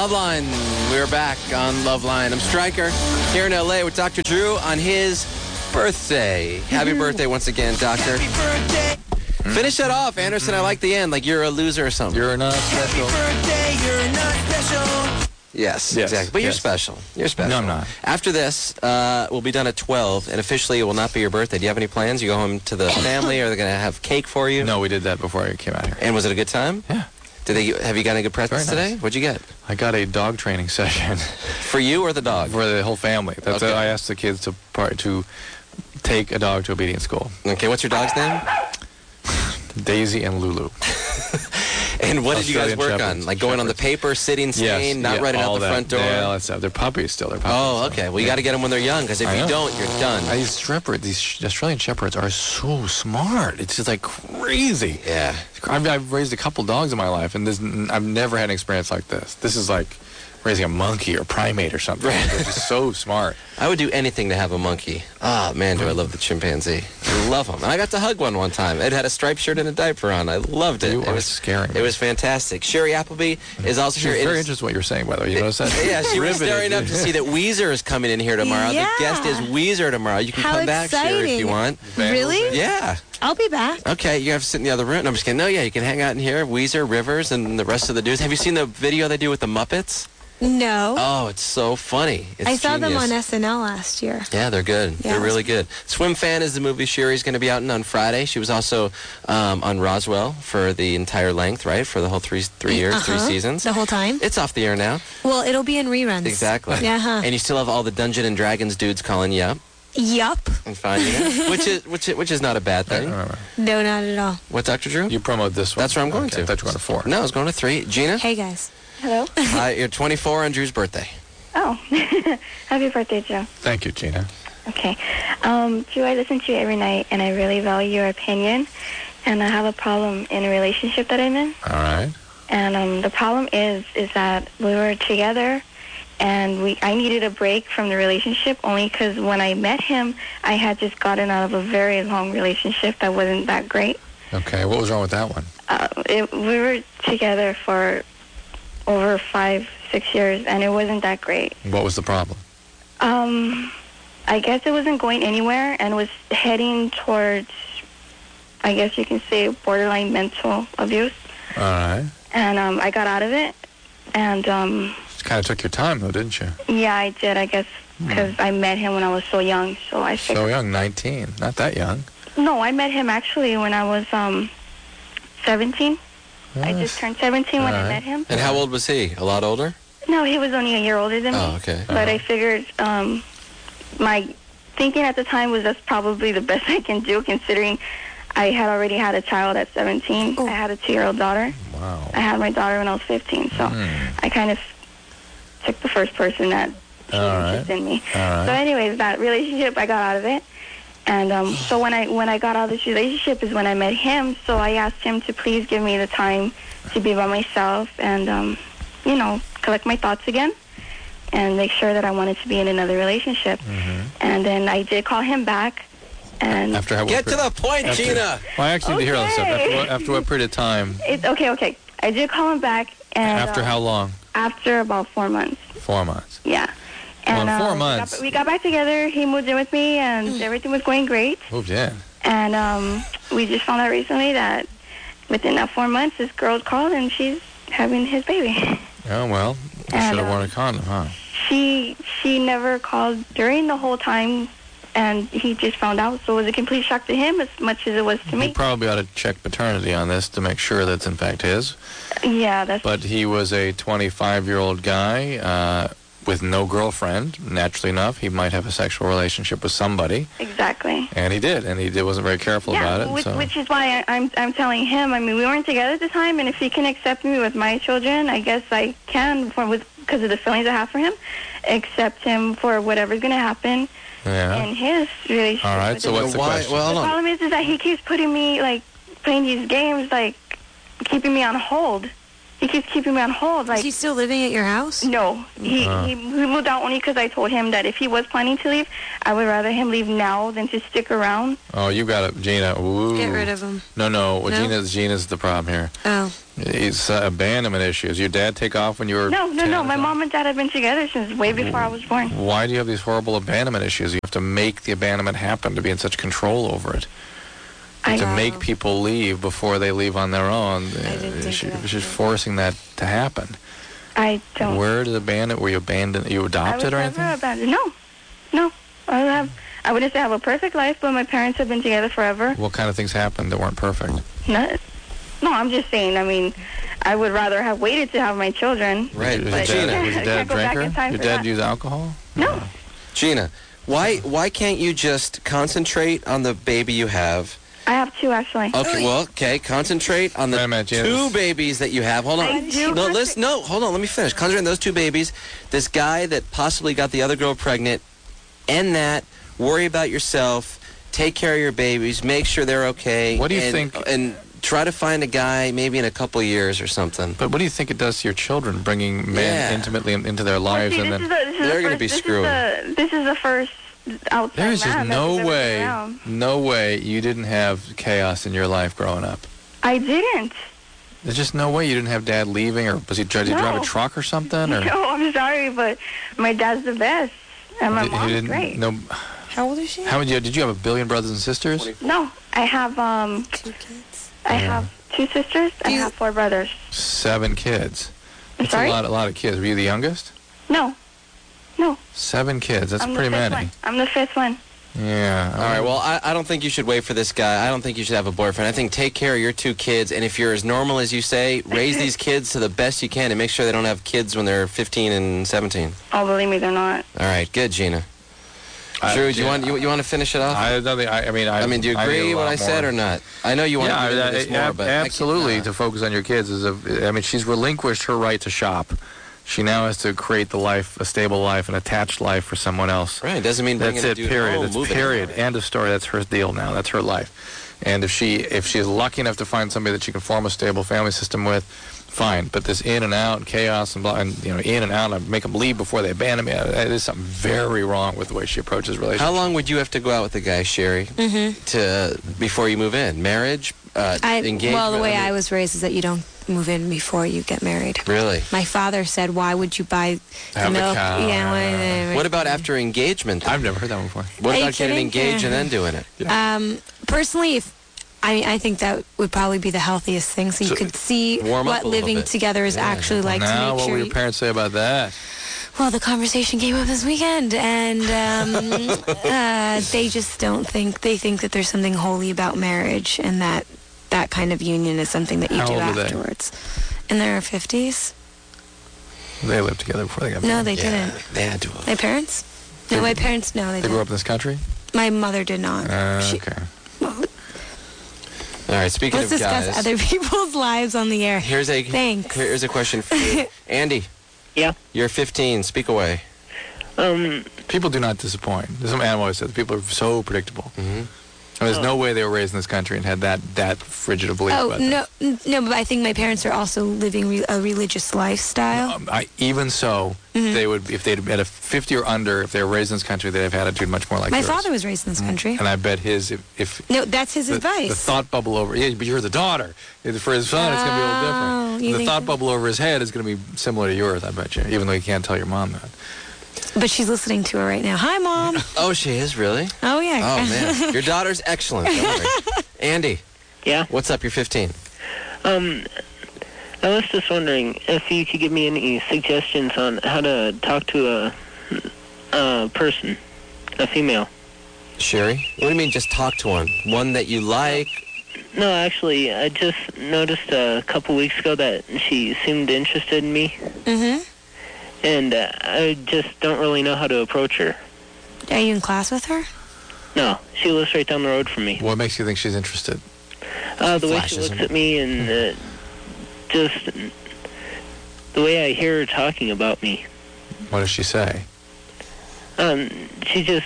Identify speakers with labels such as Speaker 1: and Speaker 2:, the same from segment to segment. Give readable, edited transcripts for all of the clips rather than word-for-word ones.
Speaker 1: Loveline. We're back on Loveline. I'm Stryker here in LA with Dr. Drew on his birthday. Happy birthday once again, Doctor.
Speaker 2: Happy birthday.
Speaker 1: Finish that off, Anderson. I like the end, like you're a loser or something.
Speaker 3: You're not special.
Speaker 2: Happy birthday, you're not special.
Speaker 1: Yes,
Speaker 3: Yes,
Speaker 1: exactly. But you're
Speaker 3: yes.
Speaker 1: special. You're special.
Speaker 3: No, I'm not.
Speaker 1: After this, we'll be done at 12, and officially it will not be your birthday. Do you have any plans? You go home to the family, or are they going to have cake for you?
Speaker 3: No, we did that before I came out here.
Speaker 1: And was it a good time?
Speaker 3: Yeah.
Speaker 1: Have you got any good presents
Speaker 3: Very nice.
Speaker 1: today? What'd you get?
Speaker 3: I got a dog training session
Speaker 1: For you or the dog?
Speaker 3: for the whole family. That's
Speaker 1: Okay.
Speaker 3: I asked the kids to take a dog to obedience school.
Speaker 1: Okay, what's your dog's name?
Speaker 3: Daisy and Lulu.
Speaker 1: And what did you guys
Speaker 3: Australian
Speaker 1: work on?
Speaker 3: Shepherds.
Speaker 1: Like going on the paper, sitting, staying, not
Speaker 3: yeah,
Speaker 1: running out
Speaker 3: all
Speaker 1: the
Speaker 3: that.
Speaker 1: front door?
Speaker 3: Yeah, all that stuff. They're puppies still. They're puppies.
Speaker 1: Oh,
Speaker 3: so,
Speaker 1: okay. Well, you
Speaker 3: yeah.
Speaker 1: got to get them when they're young, because if
Speaker 3: I
Speaker 1: you
Speaker 3: know.
Speaker 1: don't, you're done.
Speaker 3: These Australian Shepherds are so smart. It's just like crazy.
Speaker 1: Yeah.
Speaker 3: I've raised a couple dogs in my life, and I've never had an experience like this. This is like raising a monkey or primate or something. They're just so smart.
Speaker 1: I would do anything to have a monkey. Ah, man, do I love the chimpanzee. I love them. And I got to hug one time. It had a striped shirt and a diaper on. I loved it.
Speaker 3: You
Speaker 1: It
Speaker 3: are
Speaker 1: was
Speaker 3: scaring me.
Speaker 1: It was fantastic. Sherry Appleby is also
Speaker 3: She's
Speaker 1: here. It
Speaker 3: very
Speaker 1: is-
Speaker 3: interested in what you're saying, by the way. You notice that?
Speaker 1: Yeah, she was
Speaker 3: Riveted.
Speaker 1: staring up to see that Weezer is coming in here tomorrow.
Speaker 4: Yeah.
Speaker 1: The guest is Weezer tomorrow. You can
Speaker 4: How
Speaker 1: come back, Sherry, if
Speaker 4: exciting.
Speaker 1: you want.
Speaker 4: Really?
Speaker 1: Yeah.
Speaker 4: I'll be back.
Speaker 1: Okay, you have to sit in the other room. No, I'm just kidding. No, yeah, you can hang out in here. Weezer, Rivers, and the rest of the dudes. Have you seen the video they do with the Muppets?
Speaker 4: No.
Speaker 1: Oh, it's so funny. It's
Speaker 4: I saw them
Speaker 1: genius.
Speaker 4: on SNL last year.
Speaker 1: Yeah, they're good.
Speaker 4: Yeah.
Speaker 1: They're really good. Swim Fan is the movie Sherry's going to be out in on Friday. She was also on Roswell for the entire length, right? For the whole three years, 3 seasons.
Speaker 4: The whole time?
Speaker 1: It's off the air now.
Speaker 4: Well, it'll be in reruns.
Speaker 1: Exactly.
Speaker 4: Yeah.
Speaker 1: And you still have all the Dungeon and Dragons dudes calling you up
Speaker 4: Yup.
Speaker 1: and finding you, which is not a bad thing.
Speaker 4: No, not at all.
Speaker 1: What, Dr. Drew?
Speaker 3: You promote this one.
Speaker 1: That's where I'm going
Speaker 3: Okay,
Speaker 1: to.
Speaker 3: I thought you were going to 4.
Speaker 1: No, I was going to 3. Gina?
Speaker 4: Hey, guys.
Speaker 5: Hello.
Speaker 1: Hi, you're 24 on Drew's birthday.
Speaker 5: Oh, happy birthday, Joe.
Speaker 3: Thank you, Gina.
Speaker 5: Okay. Drew, I listen to you every night, and I really value your opinion. And I have a problem in a relationship that I'm in.
Speaker 3: All right.
Speaker 5: And the problem is that we were together, and I needed a break from the relationship only because when I met him, I had just gotten out of a very long relationship that wasn't that great.
Speaker 3: Okay, what was wrong with that one?
Speaker 5: We were together for over 5-6 years, and it wasn't that great.
Speaker 3: What was the problem?
Speaker 5: I guess it wasn't going anywhere and was heading towards, I guess you can say, borderline mental abuse.
Speaker 3: All right.
Speaker 5: And I got out of it, and
Speaker 3: Just kind of took your time, though, didn't you?
Speaker 5: yeah, I did, I guess, because I met him when I was so young, so I
Speaker 3: So
Speaker 5: figured...
Speaker 3: young, 19. Not that young.
Speaker 5: No, I met him actually when I was 17. I just turned 17 when I
Speaker 3: Alright.
Speaker 5: met him.
Speaker 1: And how old was he? A lot older?
Speaker 5: No, he was only a year older than me.
Speaker 1: Oh, okay.
Speaker 5: But I figured my thinking at the time was that's probably the best I can do, considering I had already had a child at 17.
Speaker 4: Oh.
Speaker 5: I had a 2-year-old daughter.
Speaker 3: Wow.
Speaker 5: I had my daughter when I was 15, so I kind of took the first person that showed
Speaker 3: Alright.
Speaker 5: interest in me.
Speaker 3: Alright.
Speaker 5: So anyways, that relationship, I got out of it. And so when I got out of this relationship is when I met him, so I asked him to please give me the time to be by myself and, collect my thoughts again and make sure that I wanted to be in another relationship. And then I did call him back. And
Speaker 3: After how
Speaker 1: Get to the point,
Speaker 3: After-
Speaker 1: Gina.
Speaker 3: Well, I actually need to hear all this stuff.
Speaker 5: Okay.
Speaker 3: After what period of time?
Speaker 5: it's okay. I did call him back. And
Speaker 3: After how long?
Speaker 5: After about 4 months.
Speaker 3: 4 months.
Speaker 5: Yeah.
Speaker 3: Well,
Speaker 5: And
Speaker 3: in 4 months.
Speaker 5: we got back together. He moved in with me, and everything was going great.
Speaker 3: Moved in.
Speaker 5: And we just found out recently that within that 4 months, this girl called, and she's having his baby.
Speaker 3: Oh, well. You
Speaker 5: And,
Speaker 3: should have worn a condom, huh?
Speaker 5: She never called during the whole time, and he just found out. So it was a complete shock to him as much as it was to
Speaker 3: You
Speaker 5: me.
Speaker 3: probably ought to check paternity on this to make sure that's in fact his.
Speaker 5: Yeah, that's...
Speaker 3: But he was a 25-year-old guy with no girlfriend. Naturally enough, he might have a sexual relationship with somebody.
Speaker 5: Exactly.
Speaker 3: And he did. And he wasn't very careful about it.
Speaker 5: Which is why I'm telling him. I mean, we weren't together at the time, and if he can accept me with my children, I guess I can, because of the feelings I have for him, accept him for whatever's going to happen
Speaker 3: Yeah.
Speaker 5: in his relationship.
Speaker 3: All right,
Speaker 5: with
Speaker 3: so
Speaker 5: his-
Speaker 3: what's the
Speaker 1: Why?
Speaker 3: question?
Speaker 1: Well,
Speaker 5: The
Speaker 1: hold on.
Speaker 5: problem is that he keeps putting me, playing these games, keeping me on hold. He keeps keeping me on hold.
Speaker 4: Is
Speaker 5: Like,
Speaker 4: he still living at your house?
Speaker 5: no, he moved out only because I told him that if he was planning to leave, I would rather him leave now than to stick around.
Speaker 3: Oh, you got it, Gina. Ooh.
Speaker 4: Get rid of him.
Speaker 3: No. Well,
Speaker 4: No?
Speaker 3: Gina's the problem here.
Speaker 4: Oh.
Speaker 3: It's abandonment issues. Your dad take off when you were
Speaker 5: No.
Speaker 3: 10 or
Speaker 5: My
Speaker 3: something?
Speaker 5: mom and dad have been together since way before I was born.
Speaker 3: Why do you have these horrible abandonment issues? You have to make the abandonment happen to be in such control over it.
Speaker 5: I
Speaker 3: To
Speaker 5: know.
Speaker 3: make people leave before they leave on their own.
Speaker 4: didn't think of that.
Speaker 3: She's forcing that to happen.
Speaker 5: I don't.
Speaker 3: Where did abandon? Were you abandoned? You
Speaker 5: I was
Speaker 3: adopted or
Speaker 5: never
Speaker 3: anything?
Speaker 5: abandoned. No. I wouldn't say I have a perfect life, but my parents have been together forever.
Speaker 3: What kind of things happened that weren't perfect?
Speaker 5: No, I'm just saying. I mean, I would rather have waited to have my children.
Speaker 1: Right.
Speaker 3: Was
Speaker 5: But
Speaker 3: your
Speaker 1: Gina,
Speaker 3: dad, was your
Speaker 5: I
Speaker 3: dad a
Speaker 5: can't go back
Speaker 3: drinker?
Speaker 5: in time
Speaker 3: Your
Speaker 5: for
Speaker 3: dad
Speaker 5: that.
Speaker 3: use alcohol?
Speaker 5: No.
Speaker 1: Gina, why can't you just concentrate on the baby you have?
Speaker 5: I have two, actually.
Speaker 1: Okay, well, concentrate on
Speaker 3: Wait a
Speaker 1: the
Speaker 3: minute, Gina.
Speaker 1: two babies that you have. Hold on.
Speaker 5: I do.
Speaker 1: No, listen. No, hold on. Let me finish. Concentrate on those two babies. This guy that possibly got the other girl pregnant. End that. Worry about yourself. Take care of your babies. Make sure they're okay.
Speaker 3: What do you
Speaker 1: and,
Speaker 3: think-
Speaker 1: And try to find a guy maybe in a couple of years or something.
Speaker 3: But what do you think it does to your children, bringing men
Speaker 1: Yeah.
Speaker 3: intimately into their
Speaker 5: Well,
Speaker 3: lives
Speaker 5: see,
Speaker 3: and
Speaker 5: this
Speaker 3: then...
Speaker 5: is the- this is
Speaker 1: They're
Speaker 5: the
Speaker 1: gonna
Speaker 5: first-
Speaker 1: be
Speaker 5: this is
Speaker 1: screwing.
Speaker 5: This is the first outside
Speaker 3: There's just
Speaker 5: man
Speaker 3: no
Speaker 5: that's ever been
Speaker 3: way,
Speaker 5: around.
Speaker 3: no way you didn't have chaos in your life growing up.
Speaker 5: I didn't.
Speaker 3: There's just no way you didn't have dad leaving, or was he trying to drive a
Speaker 5: No.
Speaker 3: truck or something? Or
Speaker 5: No, I'm sorry, but my dad's the best, and my
Speaker 3: He
Speaker 5: mom's
Speaker 3: didn't-
Speaker 5: great.
Speaker 3: No,
Speaker 4: How old is she?
Speaker 3: how did you have a billion brothers and sisters?
Speaker 5: No, I have
Speaker 4: 2 kids.
Speaker 5: I have 2 sisters and I have 4 brothers.
Speaker 3: 7 kids.
Speaker 5: I'm
Speaker 3: That's
Speaker 5: sorry?
Speaker 3: a lot of kids. Were you the youngest?
Speaker 5: No,
Speaker 3: 7 kids. That's
Speaker 5: I'm
Speaker 3: pretty
Speaker 5: the 5th
Speaker 3: many.
Speaker 5: one. I'm the 5th one.
Speaker 3: Yeah.
Speaker 1: All right, well, I don't think you should wait for this guy. I don't think you should have a boyfriend. I think take care of your 2 kids, and if you're as normal as you say, raise these kids to the best you can and make sure they don't have kids when they're 15 and 17.
Speaker 5: Oh, believe me, they're not.
Speaker 1: All right, good, Gina. Drew, do you want to finish it off?
Speaker 3: I mean,
Speaker 1: do you agree
Speaker 3: need a
Speaker 1: what
Speaker 3: lot
Speaker 1: I said
Speaker 3: more.
Speaker 1: or not? I know you want
Speaker 3: Yeah,
Speaker 1: to do this more, but
Speaker 3: absolutely.
Speaker 1: I can't,
Speaker 3: To focus on your kids she's relinquished her right to shop. She now has to create a stable life, an attached life for someone else.
Speaker 1: Right, doesn't mean bringing
Speaker 3: That's
Speaker 1: a
Speaker 3: it.
Speaker 1: dude
Speaker 3: Period.
Speaker 1: home,
Speaker 3: That's
Speaker 1: moving
Speaker 3: period.
Speaker 1: anywhere.
Speaker 3: End of story. That's her deal now. That's her life. And if she is lucky enough to find somebody that she can form a stable family system with, fine. But this in and out and chaos and blah, and in and out, and make them leave before they abandon me. There's something very wrong with the way she approaches relationships.
Speaker 1: How long would you have to go out with the guy, Sherry, to before you move in? Marriage, engagement?
Speaker 4: Well, the way
Speaker 1: mean,
Speaker 4: I was raised is that you don't move in before you get married.
Speaker 1: Really?
Speaker 4: My father said, "Why would you buy the
Speaker 3: Have the
Speaker 4: milk?"
Speaker 3: cow.
Speaker 4: Yeah.
Speaker 1: What about after engagement?
Speaker 3: I've never heard that one before.
Speaker 1: What
Speaker 4: Are you
Speaker 1: about getting
Speaker 4: kidding?
Speaker 1: engaged and
Speaker 4: Yeah.
Speaker 1: then doing it?
Speaker 4: Personally, I think that would probably be the healthiest thing, so you
Speaker 3: So,
Speaker 4: could see
Speaker 1: warm up
Speaker 4: what
Speaker 1: a little
Speaker 4: living
Speaker 1: bit.
Speaker 4: together is
Speaker 1: Yeah.
Speaker 4: actually like.
Speaker 3: Now,
Speaker 4: to make
Speaker 3: what
Speaker 4: sure
Speaker 3: will your parents say about that?
Speaker 4: Well, the conversation came up this weekend, and they just don't think, they think that there's something holy about marriage, and that kind of union is something that you
Speaker 3: How
Speaker 4: do
Speaker 3: old are they?
Speaker 4: afterwards. In their 50s?
Speaker 3: They lived together before they got
Speaker 4: No,
Speaker 3: married.
Speaker 4: they didn't.
Speaker 1: They had to have.
Speaker 4: My parents? No, my parents, no, they
Speaker 3: They grew up
Speaker 4: didn't.
Speaker 3: in this country?
Speaker 4: My mother did not. She-
Speaker 3: Okay.
Speaker 1: All right, speaking
Speaker 4: Let's
Speaker 1: of
Speaker 4: discuss
Speaker 1: guys,
Speaker 4: other people's lives on the air.
Speaker 1: here's
Speaker 4: Thanks.
Speaker 1: a question for you. Andy,
Speaker 6: Yeah.
Speaker 1: you're 15. Speak away.
Speaker 3: People do not disappoint. There's some animal always says people are so predictable.
Speaker 1: Mhm.
Speaker 3: And there's no way they were raised in this country and had that frigid a belief
Speaker 4: Oh,
Speaker 3: about them.
Speaker 4: no, but I think my parents are also living a religious lifestyle.
Speaker 3: Even so, they would, if they'd had a 50 or under, if they were raised in this country, they'd have attitude much more like
Speaker 4: My
Speaker 3: yours.
Speaker 4: father was raised in this country.
Speaker 3: And I bet his, if
Speaker 4: No, that's his
Speaker 3: the
Speaker 4: advice.
Speaker 3: thought bubble over, yeah, but you're the daughter. For his son, it's going to be a little
Speaker 4: Oh,
Speaker 3: different.
Speaker 4: you
Speaker 3: The
Speaker 4: think
Speaker 3: thought
Speaker 4: so?
Speaker 3: bubble over his head is going to be similar to yours, I bet you, even though you can't tell your mom that.
Speaker 4: But she's listening to her right now. Hi, Mom.
Speaker 1: Oh, she is really?
Speaker 4: Oh, yeah.
Speaker 1: Oh man, your daughter's excellent. Don't worry. Andy,
Speaker 6: Yeah.
Speaker 1: what's up? You're 15.
Speaker 6: I was just wondering if you could give me any suggestions on how to talk to a person, a female.
Speaker 1: Sherry, what do you mean? Just talk to one? One that you like?
Speaker 6: No, actually, I just noticed a couple weeks ago that she seemed interested in me,
Speaker 4: Mm-hmm.
Speaker 6: and I just don't really know how to approach her.
Speaker 4: Are you in class with her?
Speaker 6: No, she lives right down the road from me.
Speaker 3: What makes you think she's interested?
Speaker 6: The way she
Speaker 1: Flashes
Speaker 6: looks
Speaker 1: him.
Speaker 6: at me and just the way I hear her talking about me.
Speaker 3: What does she say?
Speaker 6: She just,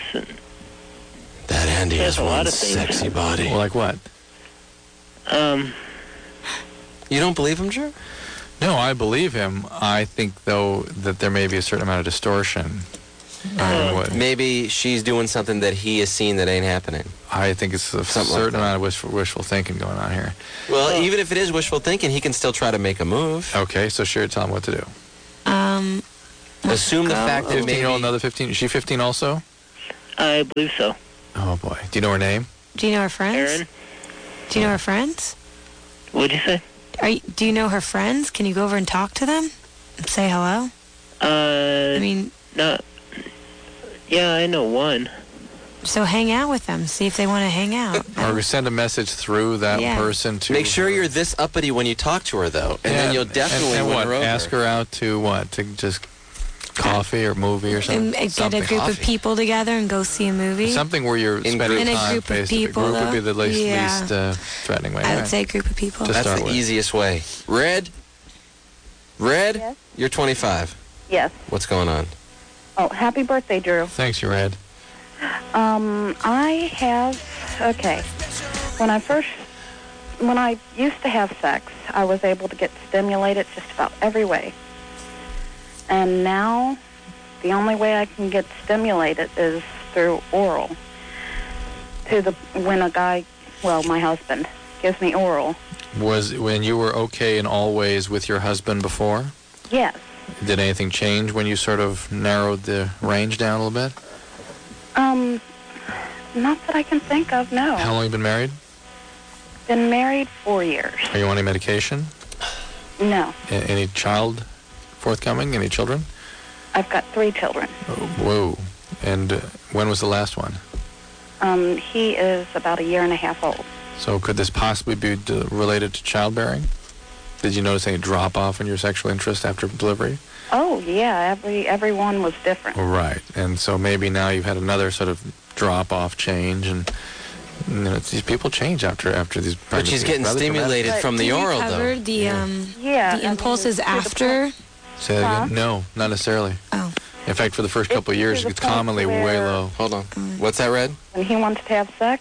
Speaker 1: That Andy
Speaker 6: There's
Speaker 1: has
Speaker 6: a lot
Speaker 1: one
Speaker 6: of things.
Speaker 1: sexy body.
Speaker 3: Well, like what?
Speaker 1: You don't believe him, Drew?
Speaker 3: No, I believe him. I think, though, that there may be a certain amount of distortion.
Speaker 1: Maybe she's doing something that he has seen that ain't happening.
Speaker 3: I think it's a
Speaker 1: Something
Speaker 3: certain
Speaker 1: like that.
Speaker 3: amount of wishful thinking going on here.
Speaker 1: Well, even if it is wishful thinking, he can still try to make a move.
Speaker 3: Okay, so Sherry, tell him what to do.
Speaker 1: Assume the fact that
Speaker 3: 15-year-old,
Speaker 1: maybe...
Speaker 3: another 15. Is she 15 also?
Speaker 6: I believe so.
Speaker 3: Oh, boy. Do you know her name?
Speaker 4: Do you know her friends?
Speaker 6: Aaron,
Speaker 4: Do you know her friends?
Speaker 6: what'd you say?
Speaker 4: Do you know her friends? Can you go over and talk to them? And say hello? I mean,
Speaker 6: No. Yeah, I know one.
Speaker 4: so hang out with them. See if they want to hang out.
Speaker 3: Or send a message through that
Speaker 4: Yeah.
Speaker 3: person to
Speaker 1: Make sure
Speaker 3: her.
Speaker 1: you're this uppity when you talk to her, though, and then you'll definitely
Speaker 3: and
Speaker 1: win
Speaker 3: what?
Speaker 1: her over.
Speaker 3: Ask her out to what? To just coffee or movie or something?
Speaker 4: And get
Speaker 3: Something.
Speaker 4: a group of people together and go see a movie.
Speaker 3: Something where you're
Speaker 1: In
Speaker 3: spending
Speaker 1: group.
Speaker 4: In a
Speaker 3: time
Speaker 4: group of
Speaker 3: face-to-face.
Speaker 4: people,
Speaker 3: Group would be the
Speaker 4: though.
Speaker 3: least,
Speaker 4: Yeah.
Speaker 3: least threatening way.
Speaker 4: I
Speaker 3: Right.
Speaker 4: would say a group of people.
Speaker 3: Just
Speaker 1: That's
Speaker 3: start
Speaker 1: the
Speaker 3: with.
Speaker 1: easiest way. Red? Red?
Speaker 5: Yes?
Speaker 1: You're 25.
Speaker 5: Yes.
Speaker 1: What's going on?
Speaker 5: Oh, happy birthday, Drew.
Speaker 3: Thanks, you Red.
Speaker 5: I have, okay, when I used to have sex, I was able to get stimulated just about every way. And now, the only way I can get stimulated is through oral. When a guy, well, my husband, gives me oral.
Speaker 3: Was when you were okay in all ways with your husband before?
Speaker 5: Yes.
Speaker 3: Did anything change when you sort of narrowed the range down a little bit?
Speaker 5: Not that I can think of, no.
Speaker 3: How long have you been married?
Speaker 5: Been married 4 years.
Speaker 3: Are you on any medication?
Speaker 5: No.
Speaker 3: Any child forthcoming? Any children?
Speaker 5: I've got 3 children.
Speaker 3: Whoa. And when was the last one?
Speaker 5: He is about a year and a half old.
Speaker 3: So could this possibly be related to childbearing? Did you notice any drop-off in your sexual interest after delivery?
Speaker 5: Oh, yeah, everyone was different.
Speaker 3: Right. And so maybe now you've had another sort of drop-off change, and you know, these people change after these
Speaker 1: But
Speaker 3: pregnancies.
Speaker 1: she's getting
Speaker 3: Rather
Speaker 1: stimulated
Speaker 5: But
Speaker 1: from the
Speaker 4: Do you
Speaker 1: oral,
Speaker 4: cover
Speaker 1: though.
Speaker 4: the
Speaker 5: Yeah.
Speaker 4: the impulses
Speaker 5: to the
Speaker 4: after?
Speaker 5: point-
Speaker 3: Say that
Speaker 5: Huh?
Speaker 3: again? No, not necessarily.
Speaker 4: Oh.
Speaker 3: In fact, for the first couple of
Speaker 5: It's
Speaker 3: years,
Speaker 5: to the
Speaker 3: it's
Speaker 5: point
Speaker 3: commonly way
Speaker 5: where-
Speaker 3: low.
Speaker 1: Hold on. What's that, Red?
Speaker 5: When he wants to have sex,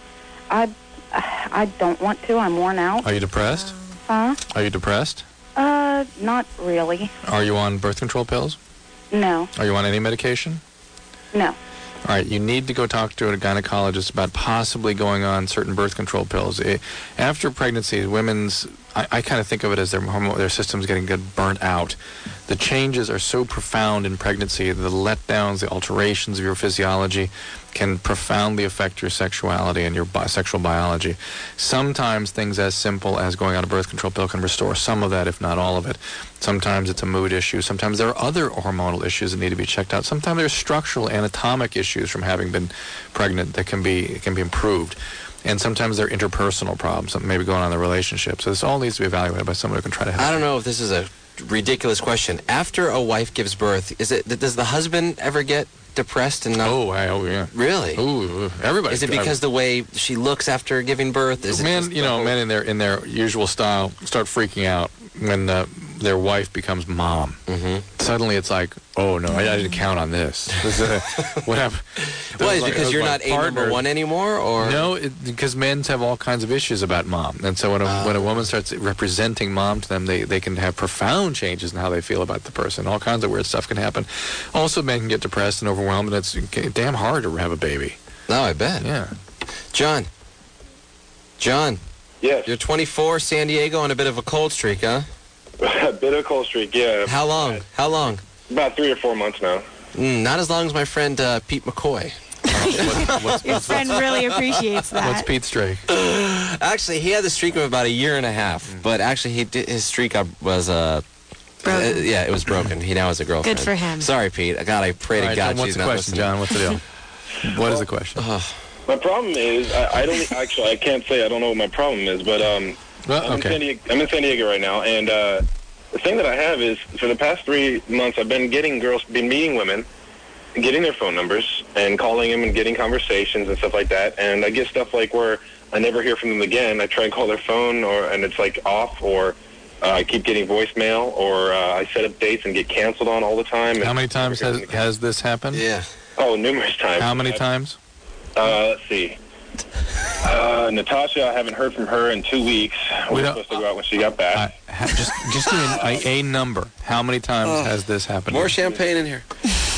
Speaker 5: I don't want to. I'm worn out.
Speaker 3: Are you depressed?
Speaker 5: Huh?
Speaker 3: Are you depressed?
Speaker 5: Not really.
Speaker 3: Are you on birth control pills?
Speaker 5: No.
Speaker 3: Are you on any medication?
Speaker 5: No.
Speaker 3: All right, you need to go talk to a gynecologist about possibly going on certain birth control pills. After pregnancy, I kind of think of it as their system's getting burnt out. The changes are so profound in pregnancy, the letdowns, the alterations of your physiology can profoundly affect your sexuality and your sexual biology. Sometimes things as simple as going on a birth control pill can restore some of that, if not all of it. Sometimes it's a mood issue. Sometimes there are other hormonal issues that need to be checked out. Sometimes there's structural anatomic issues from having been pregnant that can be improved. And sometimes there are interpersonal problems, something maybe going on in the relationship. So this all needs to be evaluated by someone who can try to help.
Speaker 1: I don't know if this is a ridiculous question. After a wife gives birth, does the husband ever get depressed and not...
Speaker 3: Oh yeah.
Speaker 1: Really?
Speaker 3: Ooh, everybody.
Speaker 1: Is it because the way she looks after giving birth? Is it
Speaker 3: men,
Speaker 1: just the whole-
Speaker 3: men in their usual style start freaking out when their wife becomes mom.
Speaker 1: Mhm.
Speaker 3: Suddenly it's like, oh no, I didn't count on this. What happened?
Speaker 1: What, is it because you're not a number one anymore, or...
Speaker 3: No, because men have all kinds of issues about mom, and so when a woman starts representing mom to them, they can have profound changes in how they feel about the person. All kinds of weird stuff can happen. Also, men can get depressed and overwhelmed, and it's damn hard to have a baby.
Speaker 1: No, I bet.
Speaker 3: Yeah.
Speaker 1: John,
Speaker 7: Yes.
Speaker 1: you're 24, San Diego, on a bit of a cold streak, huh?
Speaker 7: A bit of cold streak, yeah.
Speaker 1: How long? How long?
Speaker 7: About 3 or 4 months now.
Speaker 1: Not as long as my friend Pete McCoy.
Speaker 4: Your friend really appreciates that.
Speaker 3: What's Pete's streak?
Speaker 1: Actually, he had the streak of about a year and a half, but actually his streak was
Speaker 4: Broken.
Speaker 1: yeah, it was broken. He now has a girlfriend.
Speaker 4: Good for him.
Speaker 1: Sorry, Pete. God, I pray
Speaker 3: All
Speaker 1: to
Speaker 3: right,
Speaker 1: God
Speaker 3: John, what's
Speaker 1: she's
Speaker 3: the
Speaker 1: not
Speaker 3: question,
Speaker 1: listening.
Speaker 3: John? What's the deal? What is the question?
Speaker 7: My problem is, I don't actually, I can't say I don't know what my problem is, but
Speaker 3: Well, okay.
Speaker 7: I'm in San Diego right now, and the thing that I have is, for the past 3 months, I've been meeting women, getting their phone numbers, and calling them and getting conversations and stuff like that, and I get stuff like where I never hear from them again. I try and call their phone, and it's like off, or I keep getting voicemail, or I set up dates and get canceled on all the time.
Speaker 3: How many times has this happened?
Speaker 1: Yeah.
Speaker 7: Oh, numerous times.
Speaker 3: How many times?
Speaker 7: Let's see. Natasha, I haven't heard from her in 2 weeks. We were supposed to go out when she got back.
Speaker 3: Just give me a number. How many times has this happened?
Speaker 1: More champagne in here.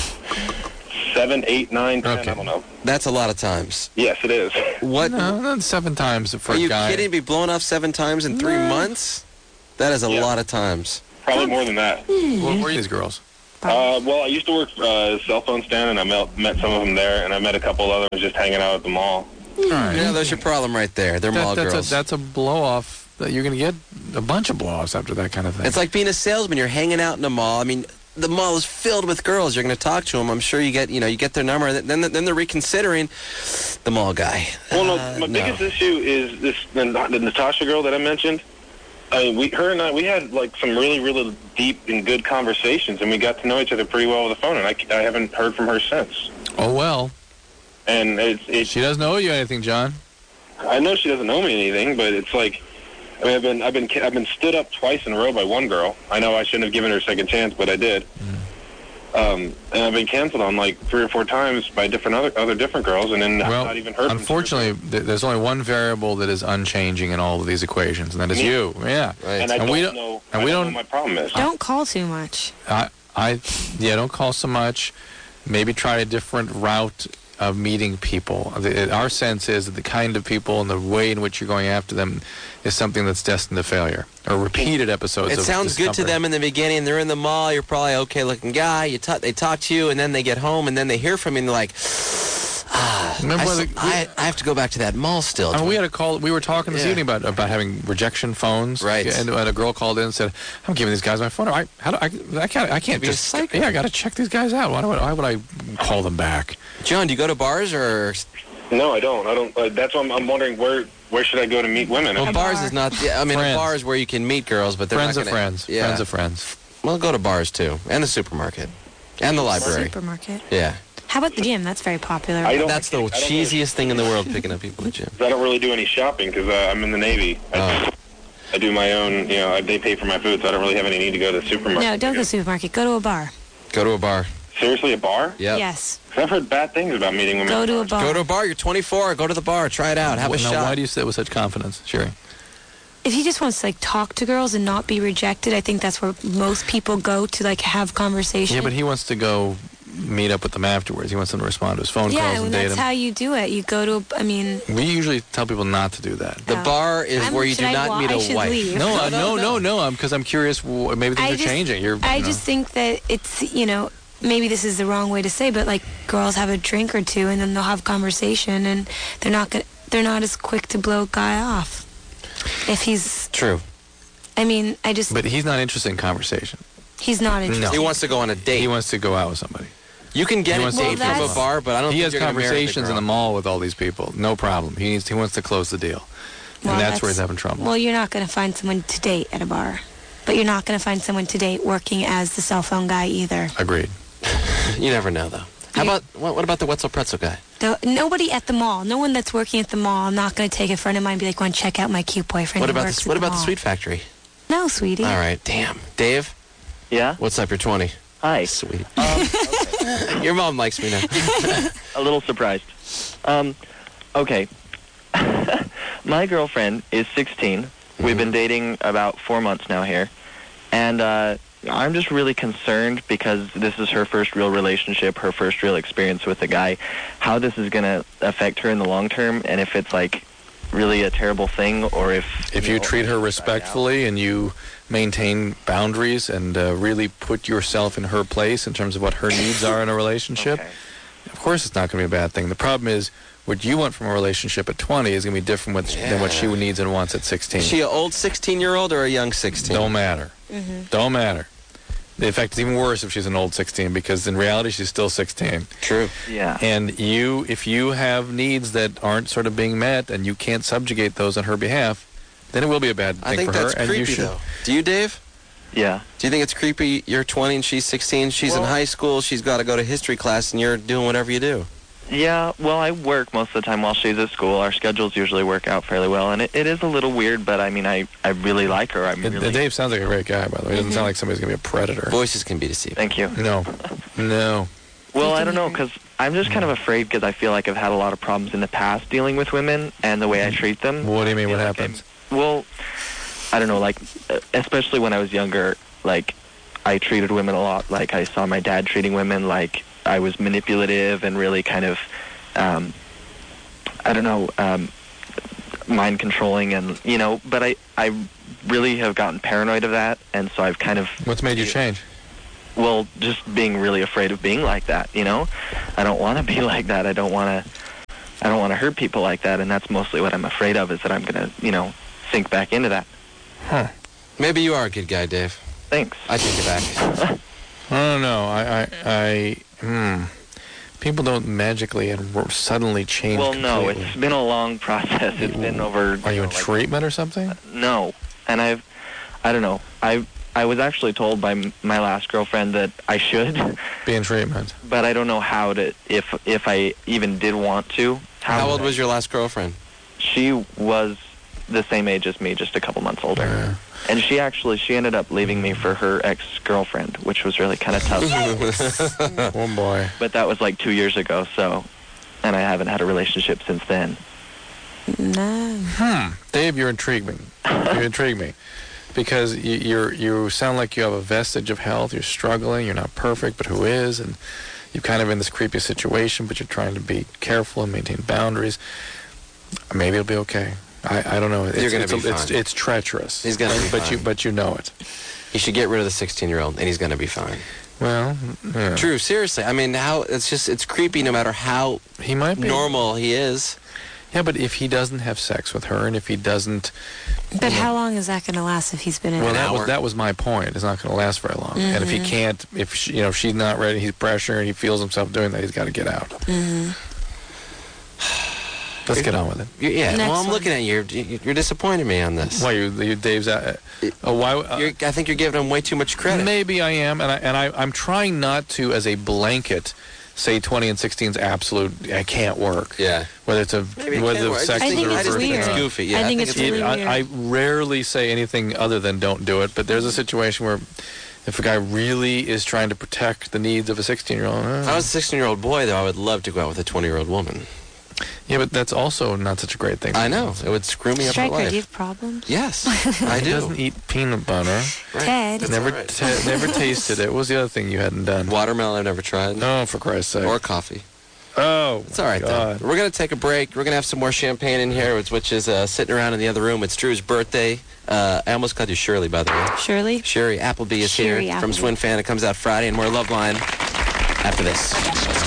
Speaker 7: 7, 8, 9, 10,
Speaker 3: Okay.
Speaker 7: I don't know.
Speaker 1: That's a lot of times.
Speaker 7: Yes, it is.
Speaker 1: What?
Speaker 3: No, not 7 times for
Speaker 1: Are
Speaker 3: a
Speaker 1: you
Speaker 3: guy.
Speaker 1: kidding? Be blown off 7 times in 3 months? That is a
Speaker 7: Yeah.
Speaker 1: lot of times.
Speaker 7: Probably more than that.
Speaker 3: What were these girls?
Speaker 7: Well, I used to work a cell phone stand, and I met some of them there, and I met a couple others just hanging out at the mall.
Speaker 3: All right.
Speaker 1: Yeah, that's your problem right there. They're mall girls.
Speaker 3: That's a blow-off. That you're going to get a bunch of blow-offs after that kind of thing.
Speaker 1: It's like being a salesman. You're hanging out in a mall. I mean, the mall is filled with girls. You're going to talk to them. I'm sure you get their number. And then they're reconsidering the mall guy.
Speaker 7: Well, no, my biggest issue is the Natasha girl that I mentioned. I mean, we had like some really, really deep and good conversations, and we got to know each other pretty well over the phone. And I haven't heard from her since.
Speaker 3: Oh well.
Speaker 7: And
Speaker 3: She doesn't owe you anything, John.
Speaker 7: I know she doesn't owe me anything, but it's like, I mean, I've been stood up twice in a row by one girl. I know I shouldn't have given her a second chance, but I did. And I've been canceled on like 3 or 4 times by other different girls, and then
Speaker 3: Well,
Speaker 7: not even heard.
Speaker 3: unfortunately, there's only one variable that is unchanging in all of these equations, and that is
Speaker 7: Me.
Speaker 3: you. Yeah.
Speaker 1: Right.
Speaker 7: And I
Speaker 3: And we
Speaker 7: don't
Speaker 3: don't-
Speaker 7: know.
Speaker 3: and
Speaker 7: I
Speaker 3: we
Speaker 7: don't
Speaker 3: don't-
Speaker 7: know what my problem is.
Speaker 4: Don't call too much.
Speaker 3: Don't call so much. Maybe try a different route of meeting people. Our sense is that the kind of people and the way in which you're going after them is something that's destined to failure, or repeated episodes
Speaker 1: It
Speaker 3: of
Speaker 1: sounds good to
Speaker 3: discomfort.
Speaker 1: them in the beginning. They're in the mall. You're probably okay-looking guy. They talk to you, and then they get home, and then they hear from you, and they're like,
Speaker 3: Remember
Speaker 1: I have to go back to that mall still.
Speaker 3: I mean, we had a call. We were talking this
Speaker 1: Yeah.
Speaker 3: evening about having rejection phones.
Speaker 1: Right.
Speaker 3: And a girl called in and said, "I'm giving these guys my phone. I can't
Speaker 1: Be a
Speaker 3: just.
Speaker 1: psycho.
Speaker 3: Yeah, I got to check these guys out. Why would I call them back?
Speaker 1: John, do you go to bars or?
Speaker 7: No, I don't. That's why I'm wondering where should I go to meet women?
Speaker 1: Well, bars is not. Yeah, I mean,
Speaker 3: Friends.
Speaker 1: a bar is where you can meet girls, but they're
Speaker 3: Friends
Speaker 1: not
Speaker 3: of
Speaker 1: gonna,
Speaker 3: friends.
Speaker 1: Yeah.
Speaker 3: Friends of friends.
Speaker 1: Well, go to bars too, and the supermarket, and the library.
Speaker 4: Supermarket.
Speaker 1: Yeah,
Speaker 4: How about the gym? That's very popular.
Speaker 7: I don't-
Speaker 1: that's the
Speaker 7: I don't really-
Speaker 1: cheesiest thing in the world. Picking up people at the gym.
Speaker 7: I don't really do any shopping because I'm in the Navy. I do my own. They pay for my food, so I don't really have any need to go to the supermarket.
Speaker 4: No, don't go to the supermarket. Go to a bar.
Speaker 1: Go to a bar.
Speaker 7: Seriously, a bar?
Speaker 1: Yep.
Speaker 4: Yes.
Speaker 7: 'Cause I've heard bad things about meeting women.
Speaker 4: Go to a
Speaker 7: at bars.
Speaker 4: bar.
Speaker 1: Go to a bar. You're 24. Go to the bar. Try it out. Have a
Speaker 3: now,
Speaker 1: shot.
Speaker 3: why do you say it with such confidence, Sherry?
Speaker 4: If he just wants to like talk to girls and not be rejected, I think that's where most people go to like have conversation.
Speaker 3: Yeah, but he wants to go meet up with them afterwards. He wants them to respond to his phone
Speaker 4: yeah,
Speaker 3: calls
Speaker 4: and
Speaker 3: and date
Speaker 4: that's
Speaker 3: him.
Speaker 4: how you do it. You go to. I mean,
Speaker 3: We usually tell people not to do that.
Speaker 1: The
Speaker 4: Oh.
Speaker 1: bar is where you
Speaker 4: should
Speaker 1: do
Speaker 4: I
Speaker 1: not
Speaker 4: wa-
Speaker 1: meet
Speaker 4: I
Speaker 1: a
Speaker 4: should
Speaker 1: wife.
Speaker 4: leave.
Speaker 3: No, because I'm curious. Maybe things are changing.
Speaker 4: I just think that it's, maybe this is the wrong way to say, but like girls have a drink or two and then they'll have conversation and they're not as quick to blow a guy off. If he's,
Speaker 1: True.
Speaker 3: But he's not interested in conversation.
Speaker 4: he's not interested.
Speaker 1: He wants to go on a date.
Speaker 3: He wants to go out with somebody.
Speaker 1: You can get
Speaker 3: He
Speaker 1: a
Speaker 3: wants to
Speaker 1: date
Speaker 3: eat
Speaker 1: from a
Speaker 4: that's-
Speaker 1: bar, but I don't
Speaker 3: He
Speaker 1: think
Speaker 3: has
Speaker 1: you're gonna marry
Speaker 3: conversations in the
Speaker 1: girl.
Speaker 3: mall with all these people. No problem. He wants to close the deal.
Speaker 4: Well,
Speaker 3: And that's where he's having trouble.
Speaker 4: Well, you're not going to find someone to date at a bar. But you're not going to find someone to date working as the cell phone guy either.
Speaker 3: Agreed.
Speaker 1: You never know, though. How
Speaker 4: Yeah.
Speaker 1: about what about the Wetzel Pretzel guy?
Speaker 4: Nobody at the mall, no one that's working at the mall, I'm not going to take a friend of mine and be like, want to check out my cute boyfriend
Speaker 1: What
Speaker 4: who
Speaker 1: about
Speaker 4: works
Speaker 1: the
Speaker 4: at
Speaker 1: What about the
Speaker 4: mall."
Speaker 1: Sweet Factory?
Speaker 4: No, sweetie.
Speaker 1: All right, damn, Dave.
Speaker 6: Yeah?
Speaker 1: What's up? You're 20.
Speaker 6: Hi.
Speaker 1: Sweet. Your mom likes me now.
Speaker 6: A little surprised. Okay. My girlfriend is 16. We've been dating about 4 months now here. And I'm just really concerned because this is her first real relationship, her first real experience with a guy, how this is going to affect her in the long term, and if it's like really a terrible thing, or if
Speaker 3: You treat her respectfully and you maintain boundaries and really put yourself in her place in terms of what her needs are in a relationship,
Speaker 6: Okay.
Speaker 3: of course it's not going to be a bad thing. The problem is what you want from a relationship at 20 is going to be different than what she needs and wants at 16.
Speaker 1: Is she an old 16-year-old or a young 16?
Speaker 3: Don't matter. Don't matter. In fact, it's even worse if she's an old 16 because in reality she's still 16.
Speaker 1: True.
Speaker 6: Yeah.
Speaker 3: And if you have needs that aren't sort of being met and you can't subjugate those on her behalf, then it will be a bad thing
Speaker 1: I think
Speaker 3: for her.
Speaker 1: that's
Speaker 3: and you
Speaker 1: creepy,
Speaker 3: should.
Speaker 1: though. Do you, Dave?
Speaker 6: Yeah.
Speaker 1: Do you think it's creepy? You're 20 and she's 16. She's in
Speaker 6: Well-
Speaker 1: high school. She's got to go to history class, and you're doing whatever you do.
Speaker 6: Yeah, well, I work most of the time while she's at school. Our schedules usually work out fairly well, and it is a little weird, but I mean, I really like her.
Speaker 3: Dave sounds like a great guy, by the way. He doesn't sound like somebody's going to be a predator.
Speaker 1: Voices can be deceiving.
Speaker 6: Thank you.
Speaker 3: No.
Speaker 6: Well,
Speaker 4: You
Speaker 6: I
Speaker 4: can
Speaker 6: don't know,
Speaker 4: hear it.
Speaker 6: because I'm just kind of afraid because I feel like I've had a lot of problems in the past dealing with women and the way I treat them.
Speaker 3: What do you mean?
Speaker 6: I
Speaker 3: What
Speaker 6: feel like
Speaker 3: happens?
Speaker 6: Well, I don't know, like, especially when I was younger, like, I treated women a lot like I saw my dad treating women, like I was manipulative and really kind of, I don't know, mind controlling and, you know, but I really have gotten paranoid of that, and so I've kind of...
Speaker 3: What's made you change?
Speaker 6: Well, just being really afraid of being like that, you know? I don't want to be like that. I don't want to hurt people like that, and that's mostly what I'm afraid of, is that I'm going to, you know, sink back into that.
Speaker 3: Huh.
Speaker 1: Maybe you are a good guy, Dave.
Speaker 6: Thanks.
Speaker 1: I take it back.
Speaker 3: I don't know. People don't magically and suddenly change
Speaker 6: Well, no,
Speaker 3: completely.
Speaker 6: it's been a long process. It's been over...
Speaker 3: Are you in
Speaker 6: like,
Speaker 3: treatment or something?
Speaker 6: No. And I don't know. I was actually told by my last girlfriend that I should,
Speaker 3: Be in treatment.
Speaker 6: but I don't know how to, if I even did want to.
Speaker 1: How old was your last girlfriend?
Speaker 6: She was the same age as me, just a couple months older.
Speaker 3: Yeah.
Speaker 6: And she ended up leaving me for her ex-girlfriend, which was really kind of tough.
Speaker 3: Oh boy.
Speaker 6: But that was like 2 years ago, so, and I haven't had a relationship since then.
Speaker 4: No.
Speaker 3: Dave, you intrigue me. You intrigue me. Because you sound like you have a vestige of health. You're struggling. You're not perfect, but who is? And you're kind of in this creepy situation, but you're trying to be careful and maintain boundaries. Maybe it'll be okay. I don't know.
Speaker 1: You're gonna be fine.
Speaker 3: It's treacherous.
Speaker 1: He's gonna be fine.
Speaker 3: But you know it.
Speaker 1: You should get rid of the 16-year-old, and he's going to be fine.
Speaker 3: Well, yeah.
Speaker 1: True, seriously. I mean, it's creepy no matter how
Speaker 3: He might be
Speaker 1: normal he is.
Speaker 3: Yeah, but if he doesn't have sex with her, and if he doesn't,
Speaker 4: But how long is that going to last if he's been in
Speaker 3: well,
Speaker 4: it?
Speaker 3: that was my point. It's not going to last very long. And if he can't, if she's not ready, he's pressuring, he feels himself doing that, he's got to get out. Let's get on with it.
Speaker 1: Yeah,
Speaker 4: Next
Speaker 1: well, I'm
Speaker 4: one.
Speaker 1: looking at you. You're disappointing me on this.
Speaker 3: Why you Dave's? Why?
Speaker 1: I think you're giving him way too much credit.
Speaker 3: Maybe I am, and I'm trying not to, as a blanket, say 20 and 16 is absolute. I can't work.
Speaker 1: Yeah.
Speaker 3: Whether it's
Speaker 1: Maybe it
Speaker 3: whether
Speaker 1: can
Speaker 3: the
Speaker 1: work.
Speaker 3: sex
Speaker 4: I
Speaker 3: is
Speaker 4: think
Speaker 3: a
Speaker 4: it's
Speaker 3: reverse
Speaker 1: think it's
Speaker 4: weird.
Speaker 1: goofy. Yeah,
Speaker 4: I think it's really weird.
Speaker 3: I rarely say anything other than don't do it, but there's a situation where if a guy really is trying to protect the needs of a 16-year-old...
Speaker 1: If I was a 16-year-old boy, though, I would love to go out with a 20-year-old woman.
Speaker 3: Yeah, but that's also not such a great thing.
Speaker 1: I know. It would screw me up for
Speaker 4: Striker, do you
Speaker 1: life.
Speaker 4: have problems?
Speaker 1: Yes, I
Speaker 3: He
Speaker 1: do.
Speaker 3: doesn't eat peanut butter.
Speaker 4: Ted.
Speaker 1: That's
Speaker 3: Never
Speaker 1: all right.
Speaker 3: never tasted it. What was the other thing you hadn't done?
Speaker 1: Watermelon I've never tried.
Speaker 3: No, for Christ's sake.
Speaker 1: Or coffee.
Speaker 3: Oh,
Speaker 1: It's all right,
Speaker 3: God.
Speaker 1: though. We're going to take a break. We're going to have some more champagne in here, which is sitting around in the other room. It's Drew's birthday. I almost called you Shirley, by the way.
Speaker 4: Shirley?
Speaker 1: Sherry Appleby is
Speaker 4: Sherry
Speaker 1: here from
Speaker 4: Appleby.
Speaker 1: Swin Fan. It comes out Friday, and more Loveline after this.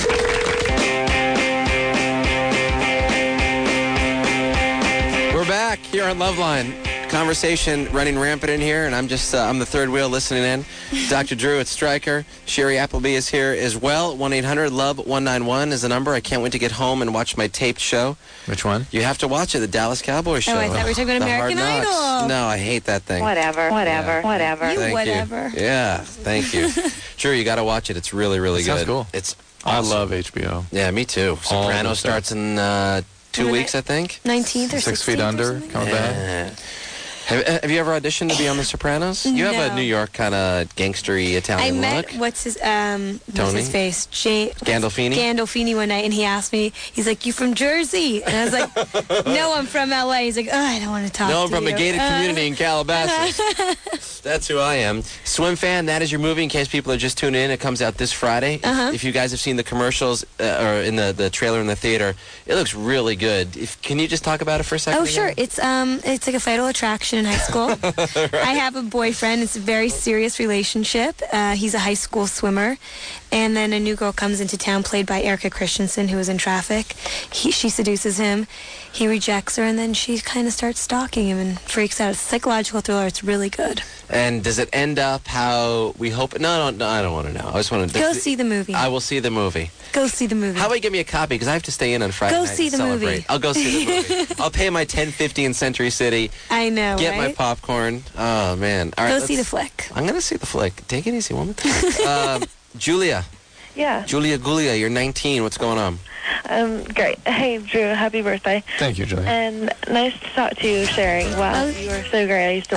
Speaker 1: We're back here on Loveline. Conversation running rampant in here, and I'm the third wheel listening in. Dr. Drew at Stryker. Sherry Appleby is here as well. 1-800-LOVE-191 is the number. I can't wait to get home and watch my taped show.
Speaker 3: Which one?
Speaker 1: You have to watch it, the Dallas Cowboys show.
Speaker 4: Oh, I thought we were talking about
Speaker 1: The Hard
Speaker 4: American
Speaker 1: Knocks.
Speaker 4: Idol.
Speaker 1: No, I hate that thing.
Speaker 5: Whatever.
Speaker 4: You
Speaker 1: Thank
Speaker 4: whatever.
Speaker 1: You. Yeah, thank you. Drew, you got to watch it. It's really, really
Speaker 3: That sounds
Speaker 1: good.
Speaker 3: cool.
Speaker 1: It's
Speaker 3: I
Speaker 1: awesome.
Speaker 3: love HBO.
Speaker 1: Yeah, me too.
Speaker 3: All
Speaker 1: Soprano
Speaker 3: the stuff.
Speaker 1: starts in 2
Speaker 4: Isn't
Speaker 1: weeks,
Speaker 4: it
Speaker 1: I think.
Speaker 4: 19th or 16th
Speaker 3: 6 Feet
Speaker 4: or
Speaker 3: Under,
Speaker 4: something?
Speaker 3: coming back.
Speaker 1: Yeah. Have you ever auditioned to be on The Sopranos? You have a
Speaker 4: No.
Speaker 1: New York kind of gangstery
Speaker 4: I
Speaker 1: Italian
Speaker 4: met,
Speaker 1: look.
Speaker 4: what's his
Speaker 1: Tony?
Speaker 4: face?
Speaker 1: Gandolfini?
Speaker 4: Gandolfini one night, and he asked me, he's like, you from Jersey? And I was like, no, I'm from LA. He's like, oh, I don't want to talk
Speaker 1: No,
Speaker 4: to
Speaker 1: I'm from
Speaker 4: you.
Speaker 1: a gated community in Calabasas. That's who I am. Swim Fan, that is your movie. In case people are just tuning in, it comes out this Friday. If you guys have seen the commercials or in the trailer in the theater, it looks really good. Can you just talk about it for a second?
Speaker 4: Oh,
Speaker 1: again?
Speaker 4: sure. It's like a fatal attraction in high school. I have a boyfriend. It's a very serious relationship. He's a high school swimmer. And then a new girl comes into town, played by Erica Christensen, who was in Traffic. She seduces him. He rejects her, and then she kind of starts stalking him and freaks out. It's a psychological thriller. It's really good.
Speaker 1: And does it end up how we hope? No, I don't want to know. I just want to
Speaker 4: Go see the movie.
Speaker 1: I will see the movie.
Speaker 4: Go see the movie.
Speaker 1: How about you give me a copy? Because I have to stay in on Friday
Speaker 4: Go
Speaker 1: night
Speaker 4: see
Speaker 1: and
Speaker 4: the
Speaker 1: celebrate.
Speaker 4: movie.
Speaker 1: I'll go see the movie. I'll pay my $10.50 in Century City.
Speaker 4: I know,
Speaker 1: Get my
Speaker 4: right?
Speaker 1: popcorn. Oh, man. All right,
Speaker 4: Go see the
Speaker 1: let's-
Speaker 4: flick.
Speaker 1: I'm going to see the flick. Take it easy, woman. Julia.
Speaker 5: Yeah.
Speaker 1: Julia Gulia, you're 19. What's going on?
Speaker 5: Great. Hey, Drew, happy birthday.
Speaker 3: Thank you, Julie.
Speaker 5: And nice to talk to you, Sherry. Wow,
Speaker 4: Oh.
Speaker 5: you were so great. I used to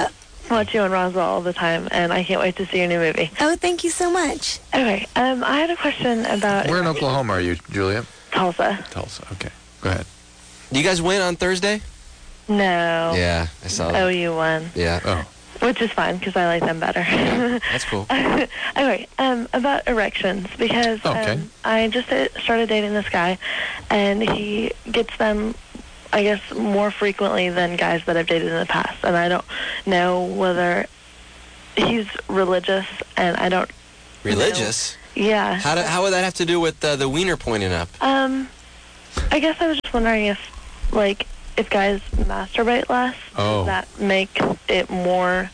Speaker 8: watch you on Roswell all the time, and I can't wait to see your new movie.
Speaker 4: Oh, thank you so much.
Speaker 8: Okay, I had a question about
Speaker 3: Where in Oklahoma are you, Julia?
Speaker 8: Tulsa.
Speaker 3: Tulsa. Okay. Go ahead.
Speaker 1: You guys win on Thursday?
Speaker 8: No.
Speaker 1: Yeah, I saw that.
Speaker 8: OU won.
Speaker 1: Yeah.
Speaker 3: Oh.
Speaker 8: Which is fine, because I like them better.
Speaker 1: That's cool.
Speaker 8: Okay, about erections, because
Speaker 3: Okay.
Speaker 8: I just started dating this guy, and he gets them, I guess, more frequently than guys that I've dated in the past. And I don't know whether he's religious, and I don't
Speaker 1: Religious?
Speaker 8: know. Yeah.
Speaker 1: How would that have to do with the wiener pointing up?
Speaker 8: I guess I was just wondering if guys masturbate less,
Speaker 3: Oh.
Speaker 8: does that make it more...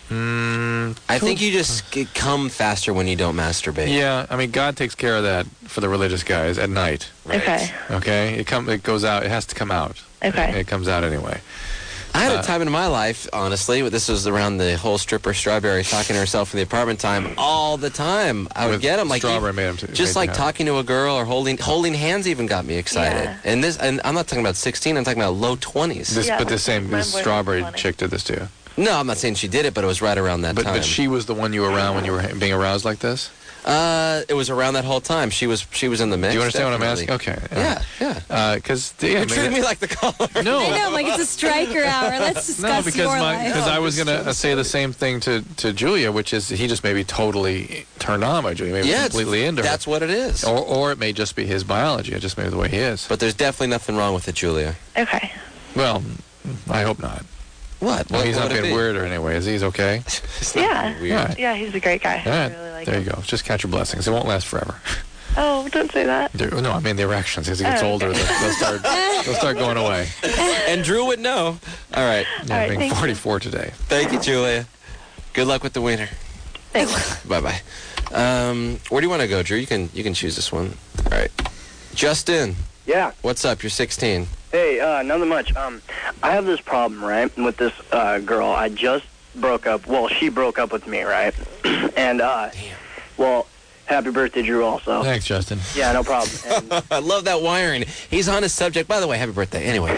Speaker 1: I think you just come faster when you don't masturbate.
Speaker 3: Yeah, I mean, God takes care of that for the religious guys at night.
Speaker 1: Right.
Speaker 8: Okay.
Speaker 3: Okay? It goes out. It has to come out.
Speaker 8: Okay.
Speaker 3: It comes out anyway.
Speaker 1: I had a time in my life, honestly, this was around the whole stripper Strawberry talking to herself in the apartment time all the time. I would
Speaker 3: With
Speaker 1: get them like
Speaker 3: Strawberry made 'em
Speaker 1: just
Speaker 3: made
Speaker 1: like
Speaker 3: them
Speaker 1: talking to a girl or holding hands even got me excited.
Speaker 8: Yeah.
Speaker 1: And I'm not talking about 16. I'm talking about low 20s.
Speaker 3: But
Speaker 8: my
Speaker 3: this
Speaker 8: boyfriend's
Speaker 3: Strawberry
Speaker 8: 20.
Speaker 3: chick did this to you.
Speaker 1: No, I'm not saying she did it, but it was right around that time.
Speaker 3: But she was the one you were around when you were being aroused like this?
Speaker 1: It was around that whole time. She was in the mix.
Speaker 3: Do you understand
Speaker 1: definitely.
Speaker 3: what I'm asking? Okay.
Speaker 1: Yeah.
Speaker 3: Because
Speaker 1: You're treating me like the caller.
Speaker 3: No.
Speaker 4: I know, like it's a striker hour. Let's discuss
Speaker 3: No, because
Speaker 4: your life.
Speaker 3: because I was gonna say the same thing to Julia, which is he just may be totally turned on by Julia, maybe completely into her.
Speaker 1: That's what it is.
Speaker 3: Or it may just be his biology. It just may be the way he is.
Speaker 1: But there's definitely nothing wrong with it, Julia.
Speaker 8: Okay.
Speaker 3: Well, I hope not.
Speaker 1: What?
Speaker 3: Well,
Speaker 1: What
Speaker 3: he's not
Speaker 1: would it
Speaker 3: being
Speaker 1: be?
Speaker 3: weird or anyway. Is he? He's okay?
Speaker 1: It's not
Speaker 8: Yeah.
Speaker 1: weird.
Speaker 3: All right.
Speaker 8: Yeah, he's a great guy.
Speaker 3: All right.
Speaker 8: I really like
Speaker 3: There
Speaker 8: him.
Speaker 3: you go. Just count your blessings. It won't last forever.
Speaker 8: Oh, don't say that.
Speaker 3: No, I mean the erections. As he gets
Speaker 8: Oh,
Speaker 3: older,
Speaker 8: okay.
Speaker 3: they'll start going away.
Speaker 1: And Drew would know. All right.
Speaker 3: Yeah,
Speaker 8: All right,
Speaker 3: being
Speaker 8: thank you.
Speaker 3: 44 today.
Speaker 1: Thank you, Julia. Good luck with the winner.
Speaker 8: Thanks.
Speaker 1: Bye-bye. Where do you want to go, Drew? You can choose this one. All right. Justin,
Speaker 9: Yeah.
Speaker 1: what's up? You're 16.
Speaker 9: Hey, nothing much. I have this problem, right, with this girl. I just broke up. Well, she broke up with me, right? And, well, happy birthday, Drew, also.
Speaker 3: Thanks, Justin.
Speaker 9: Yeah, no problem. And,
Speaker 1: I love that wiring. He's on his subject. By the way, happy birthday. Anyway.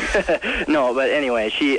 Speaker 9: no, but anyway, she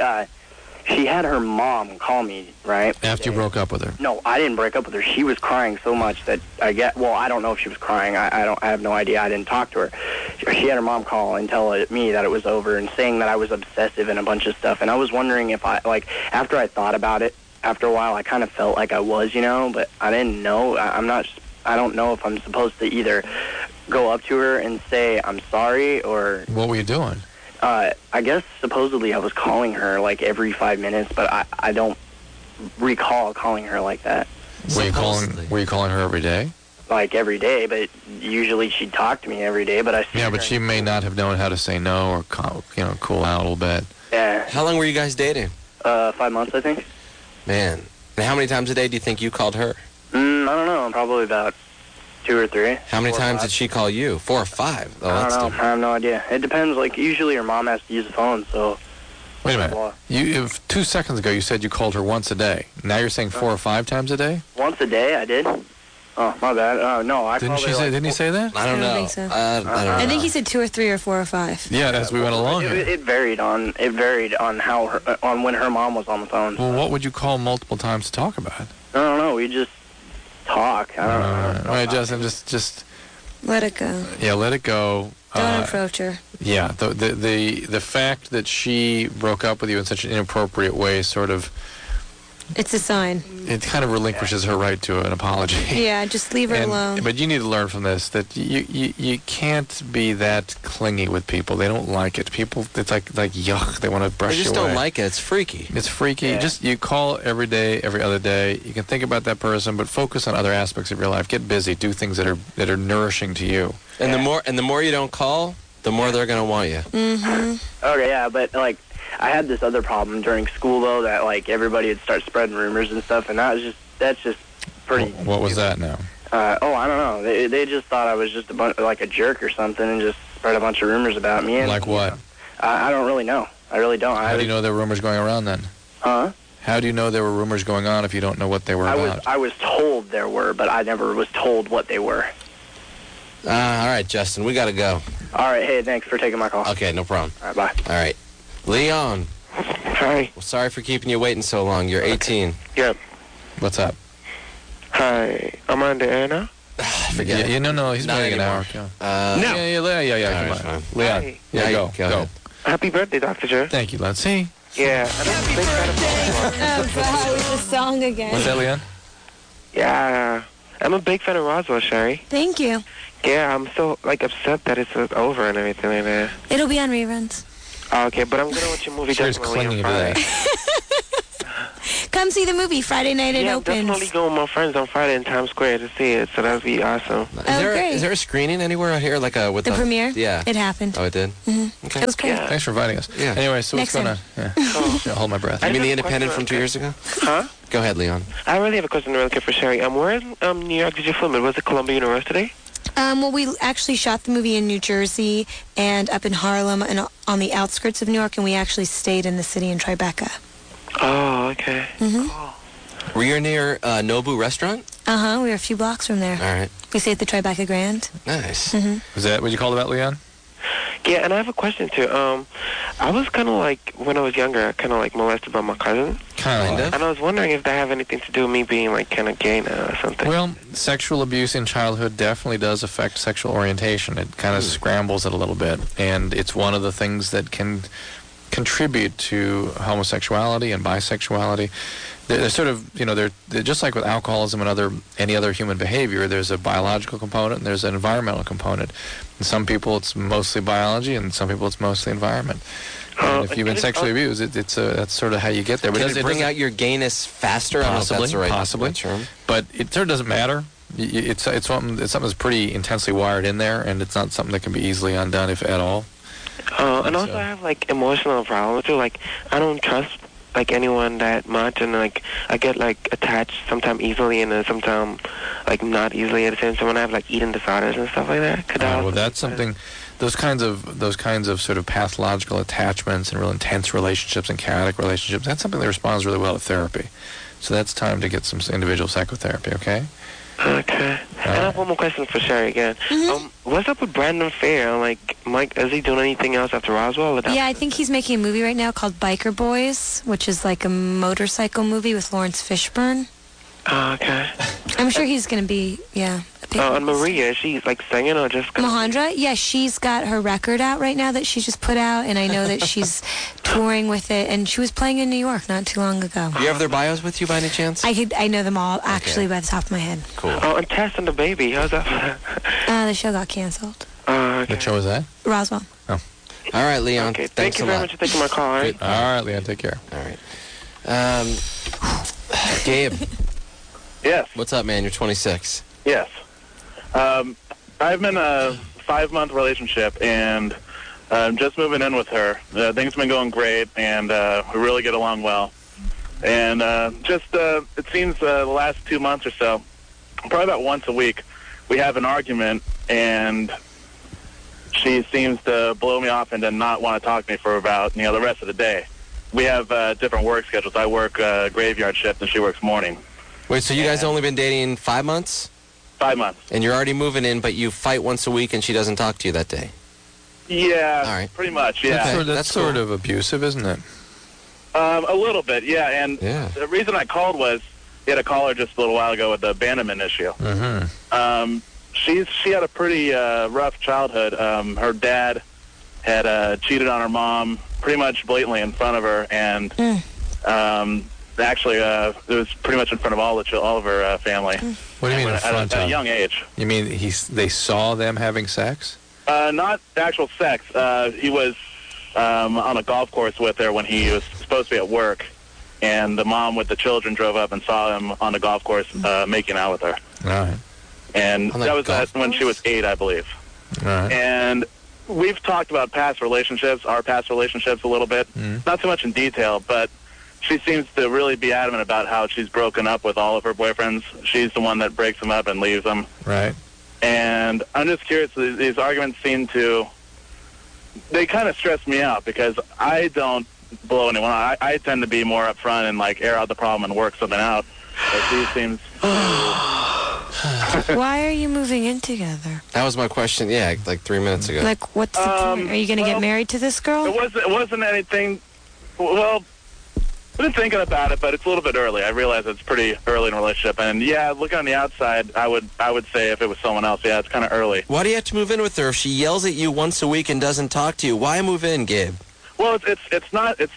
Speaker 9: had her mom call me, right?
Speaker 3: After you broke up with her.
Speaker 9: No, I didn't break up with her. She was crying so much that I don't know if she was crying. I have no idea. I didn't talk to her. She had her mom call and tell me that it was over and saying that I was obsessive and a bunch of stuff. And I was wondering if after I thought about it, after a while, I kind of felt like I was, but I didn't know. I don't know if I'm supposed to either go up to her and say I'm sorry or...
Speaker 3: What were you doing?
Speaker 9: I guess supposedly I was calling her like every 5 minutes, but I don't recall calling her like that.
Speaker 3: Were you
Speaker 1: Supposedly.
Speaker 3: calling her every day?
Speaker 9: Like every day, but usually she'd talk to me every day, but I see
Speaker 3: Yeah,
Speaker 9: her
Speaker 3: but she may not have known how to say no or cool out a little bit.
Speaker 9: Yeah,
Speaker 1: How long were you guys dating?
Speaker 9: 5 months, I think.
Speaker 1: Man. And how many times a day do you think you called her?
Speaker 9: I don't know, probably about 2 or 3.
Speaker 1: How many
Speaker 9: 4 or
Speaker 1: times
Speaker 9: 5.
Speaker 1: did she call you? 4 or 5? Oh,
Speaker 9: I
Speaker 1: that's
Speaker 9: don't know.
Speaker 1: different.
Speaker 9: I have no idea. It depends. Like usually her mom has to use the phone, so.
Speaker 3: Wait a minute.
Speaker 9: Well,
Speaker 3: If 2 seconds ago you said you called her once a day. Now you're saying 4 or 5 times a day?
Speaker 9: once a day, I did. Oh, my bad. No, I
Speaker 3: Didn't
Speaker 9: called
Speaker 3: she
Speaker 9: her,
Speaker 3: say?
Speaker 9: like,
Speaker 3: Didn't he say that?
Speaker 1: I don't
Speaker 4: I don't
Speaker 1: know.
Speaker 4: think so.
Speaker 1: I don't know.
Speaker 4: I think he said 2 or 3 or 4 or 5.
Speaker 3: Yeah, as we went along here.
Speaker 9: It varied on how on when her mom was on the phone.
Speaker 3: Well, what would you call multiple times to talk about?
Speaker 9: I don't know. We just talk. I don't know.
Speaker 3: All right, Justin, just
Speaker 4: Let it go.
Speaker 3: let it go.
Speaker 4: Don't approach her.
Speaker 3: Yeah, the fact that she broke up with you in such an inappropriate way sort of
Speaker 4: It's a sign.
Speaker 3: it kind of relinquishes her right to an apology.
Speaker 4: Yeah, just leave her alone.
Speaker 3: But you need to learn from this that you can't be that clingy with people. They don't like it. People, it's like yuck. They want to brush
Speaker 1: They
Speaker 3: you
Speaker 1: just
Speaker 3: away.
Speaker 1: don't like it. It's freaky.
Speaker 3: It's freaky.
Speaker 9: Yeah.
Speaker 3: You call every day, every other day. You can think about that person, but focus on other aspects of your life. Get busy. Do things that are nourishing to you.
Speaker 1: And the more you don't call, the more they're going to want you.
Speaker 4: Mm-hmm.
Speaker 9: Okay, yeah, but like I had this other problem during school though that like everybody would start spreading rumors and stuff, and that's just pretty.
Speaker 3: What was that now?
Speaker 9: I don't know. They just thought I was just like a jerk or something, and just spread a bunch of rumors about me. And,
Speaker 3: Like what?
Speaker 9: I don't really know. I really don't.
Speaker 3: How do you know there were rumors going around then?
Speaker 9: Huh?
Speaker 3: How do you know there were rumors going on if you don't know what they were about?
Speaker 9: I was told there were, but I never was told what they were.
Speaker 1: All right, Justin, we got to go.
Speaker 9: All right, hey, thanks for taking my call.
Speaker 1: Okay, no problem.
Speaker 9: All right, bye.
Speaker 1: All right. Leon.
Speaker 10: Hi.
Speaker 1: Well, sorry for keeping you waiting so long. You're 18.
Speaker 10: Yep.
Speaker 3: What's up?
Speaker 10: Hi. I'm on the air now?
Speaker 1: Forget it.
Speaker 3: No, he's
Speaker 1: Not
Speaker 3: waiting an hour.
Speaker 1: anymore.
Speaker 10: No.
Speaker 3: Yeah,
Speaker 1: All
Speaker 3: come
Speaker 1: right,
Speaker 3: on.
Speaker 1: fine.
Speaker 3: Leon.
Speaker 10: Hi.
Speaker 3: Yeah,
Speaker 1: Go
Speaker 3: go.
Speaker 1: ahead.
Speaker 10: Happy birthday, Dr. Joe.
Speaker 3: Thank you, Lindsay.
Speaker 10: Yeah. And I'm a big fan of Roswell.
Speaker 4: Oh, God, the song again.
Speaker 3: What's that, Leon?
Speaker 10: Yeah. I'm a big fan of Roswell, Sherry.
Speaker 4: Thank you.
Speaker 10: Yeah, I'm so, upset that it's over and everything like that.
Speaker 4: It'll be on reruns.
Speaker 10: Oh, okay, but I'm going to watch your movie
Speaker 3: Sherry's
Speaker 10: definitely
Speaker 3: clinging
Speaker 10: on
Speaker 3: to
Speaker 10: Friday.
Speaker 4: Come see the movie Friday night. It
Speaker 10: Yeah, I'm
Speaker 4: opens.
Speaker 10: definitely going with my friends on Friday in Times Square to see it, so that would be awesome.
Speaker 4: great.
Speaker 1: Is there a screening anywhere out here, like with
Speaker 4: The premiere?
Speaker 1: Yeah.
Speaker 4: It happened.
Speaker 1: Oh, it did?
Speaker 4: Mm-hmm.
Speaker 1: Okay.
Speaker 4: It was great.
Speaker 10: Yeah.
Speaker 3: Thanks for inviting us.
Speaker 1: Yeah.
Speaker 3: Anyway, so
Speaker 4: Next
Speaker 3: what's going on? Yeah. Yeah, hold my breath.
Speaker 1: You mean
Speaker 10: I
Speaker 1: the
Speaker 10: have a
Speaker 1: Independent
Speaker 10: question
Speaker 1: from 2 years ago?
Speaker 10: Huh?
Speaker 1: Go ahead, Leon.
Speaker 10: I really have a question real quick for Sherry. Where in New York did you film it? Was it Columbia University?
Speaker 4: Well, we actually shot the movie in New Jersey and up in Harlem and on the outskirts of New York, and we actually stayed in the city in Tribeca.
Speaker 10: Oh, okay.
Speaker 4: Mm-hmm.
Speaker 1: Were you near Nobu Restaurant?
Speaker 4: Uh-huh. We were a few blocks from there.
Speaker 1: All right.
Speaker 4: We stayed at the Tribeca Grand.
Speaker 1: Nice.
Speaker 4: Mm-hmm.
Speaker 3: Is that what you called about, Leon?
Speaker 10: Yeah, and I have a question, too. I was kind of when I was younger, kind of molested by my cousin.
Speaker 3: Kind of.
Speaker 10: And I was wondering if that have anything to do with me being, kind of gay now or something.
Speaker 3: Well, sexual abuse in childhood definitely does affect sexual orientation. It kind of scrambles it a little bit, and it's one of the things that can contribute to homosexuality and bisexuality. They're sort of, they're just like with alcoholism and any other human behavior. There's a biological component and there's an environmental component. In some people, it's mostly biology, and some people, it's mostly environment. And if you've been sexually abused, that's sort of how you get there. But
Speaker 1: Does it bring out your gayness faster? I don't know if that's the right
Speaker 3: Possibly.
Speaker 1: term.
Speaker 3: But it sort of doesn't matter. It's something that's pretty intensely wired in there, and it's not something that can be easily undone, if at all.
Speaker 10: And also I have emotional problems too. I don't trust anyone that much, and I get attached sometimes easily and then sometimes not easily at the same time. When I have eating disorders and stuff like that.
Speaker 3: Well, that's something. Those kinds of sort of pathological attachments and real intense relationships and chaotic relationships. That's something that responds really well to therapy. So that's time to get some individual psychotherapy. Okay.
Speaker 10: Okay. And I have one more question for Sherry again.
Speaker 4: Mm-hmm.
Speaker 10: What's up with Brandon Fair? Mike, is he doing anything else after Roswell?
Speaker 4: Yeah, I think he's making a movie right now called Biker Boys, which is like a motorcycle movie with Lawrence Fishburne.
Speaker 10: Oh, okay.
Speaker 4: I'm sure he's going to be, a big
Speaker 10: and Maria, she's singing or just...
Speaker 4: Mahendra? Yeah, she's got her record out right now that she just put out, and I know that she's touring with it, and she was playing in New York not too long ago.
Speaker 1: Do you have their bios with you by any chance?
Speaker 4: I know them all, actually, by the top of my head.
Speaker 1: Cool.
Speaker 10: Oh, and Tess and the baby, how's that?
Speaker 4: The show got canceled.
Speaker 10: Okay.
Speaker 3: What show is that?
Speaker 4: Roswell.
Speaker 3: Oh.
Speaker 1: All right, Leon.
Speaker 10: Okay,
Speaker 1: Thanks
Speaker 10: thank you
Speaker 1: a
Speaker 10: very
Speaker 1: lot.
Speaker 10: much for taking my call, all right?
Speaker 3: All right, Leon, take care.
Speaker 1: All right. Gabe,
Speaker 7: Yes.
Speaker 1: what's up, man? You're 26.
Speaker 7: Yes. I've been in a 5-month relationship, and I'm just moving in with her. Things have been going great, and we really get along well. And it seems the last 2 months or so, probably about once a week, we have an argument, and she seems to blow me off and then not want to talk to me for about the rest of the day. We have different work schedules. I work graveyard shift, and she works morning.
Speaker 1: Wait, so you guys have only been dating 5 months?
Speaker 7: 5 months.
Speaker 1: And you're already moving in, but you fight once a week and she doesn't talk to you that day?
Speaker 7: Yeah,
Speaker 1: All right.
Speaker 7: pretty much, yeah.
Speaker 3: That's
Speaker 1: that's
Speaker 3: sort
Speaker 1: cool.
Speaker 3: of abusive, isn't it?
Speaker 7: A little bit, yeah. And
Speaker 1: Yeah.
Speaker 7: the reason I called was we had a caller just a little while ago with the abandonment issue.
Speaker 3: Mm-hmm.
Speaker 7: She had a pretty rough childhood. Her dad had cheated on her mom pretty much blatantly in front of her, and actually it was pretty much in front of all of her family.
Speaker 3: What do you mean in front
Speaker 7: at a
Speaker 3: of?
Speaker 7: young age?
Speaker 3: You mean they saw them having sex?
Speaker 7: Not actual sex. He was on a golf course with her when he was supposed to be at work, and the mom with the children drove up and saw him on the golf course making out with her.
Speaker 3: All right.
Speaker 7: And
Speaker 1: On the
Speaker 7: that was
Speaker 1: golf
Speaker 7: when she was 8, I believe.
Speaker 3: All right.
Speaker 7: And we've talked about past relationships, our past relationships a little bit. Not so much in detail, but she seems to really be adamant about how she's broken up with all of her boyfriends. She's the one that breaks them up and leaves them.
Speaker 3: Right.
Speaker 7: And I'm just curious, these arguments they kind of stress me out because I don't blow anyone out. I tend to be more upfront and air out the problem and work something out. But she seems...
Speaker 4: Why are you moving in together?
Speaker 1: That was my question, 3 minutes ago.
Speaker 4: What's the point? Are you going to get married to this girl?
Speaker 7: It wasn't anything... Well,
Speaker 11: been thinking about it, but it's a little bit early. I realize it's pretty early in a relationship, and yeah, look on the outside. I would say if it was someone else, yeah, it's kind of early.
Speaker 1: Why do you have to move in with her if she yells at you once a week and doesn't talk to you? Why move in, Gabe?
Speaker 11: Well, it's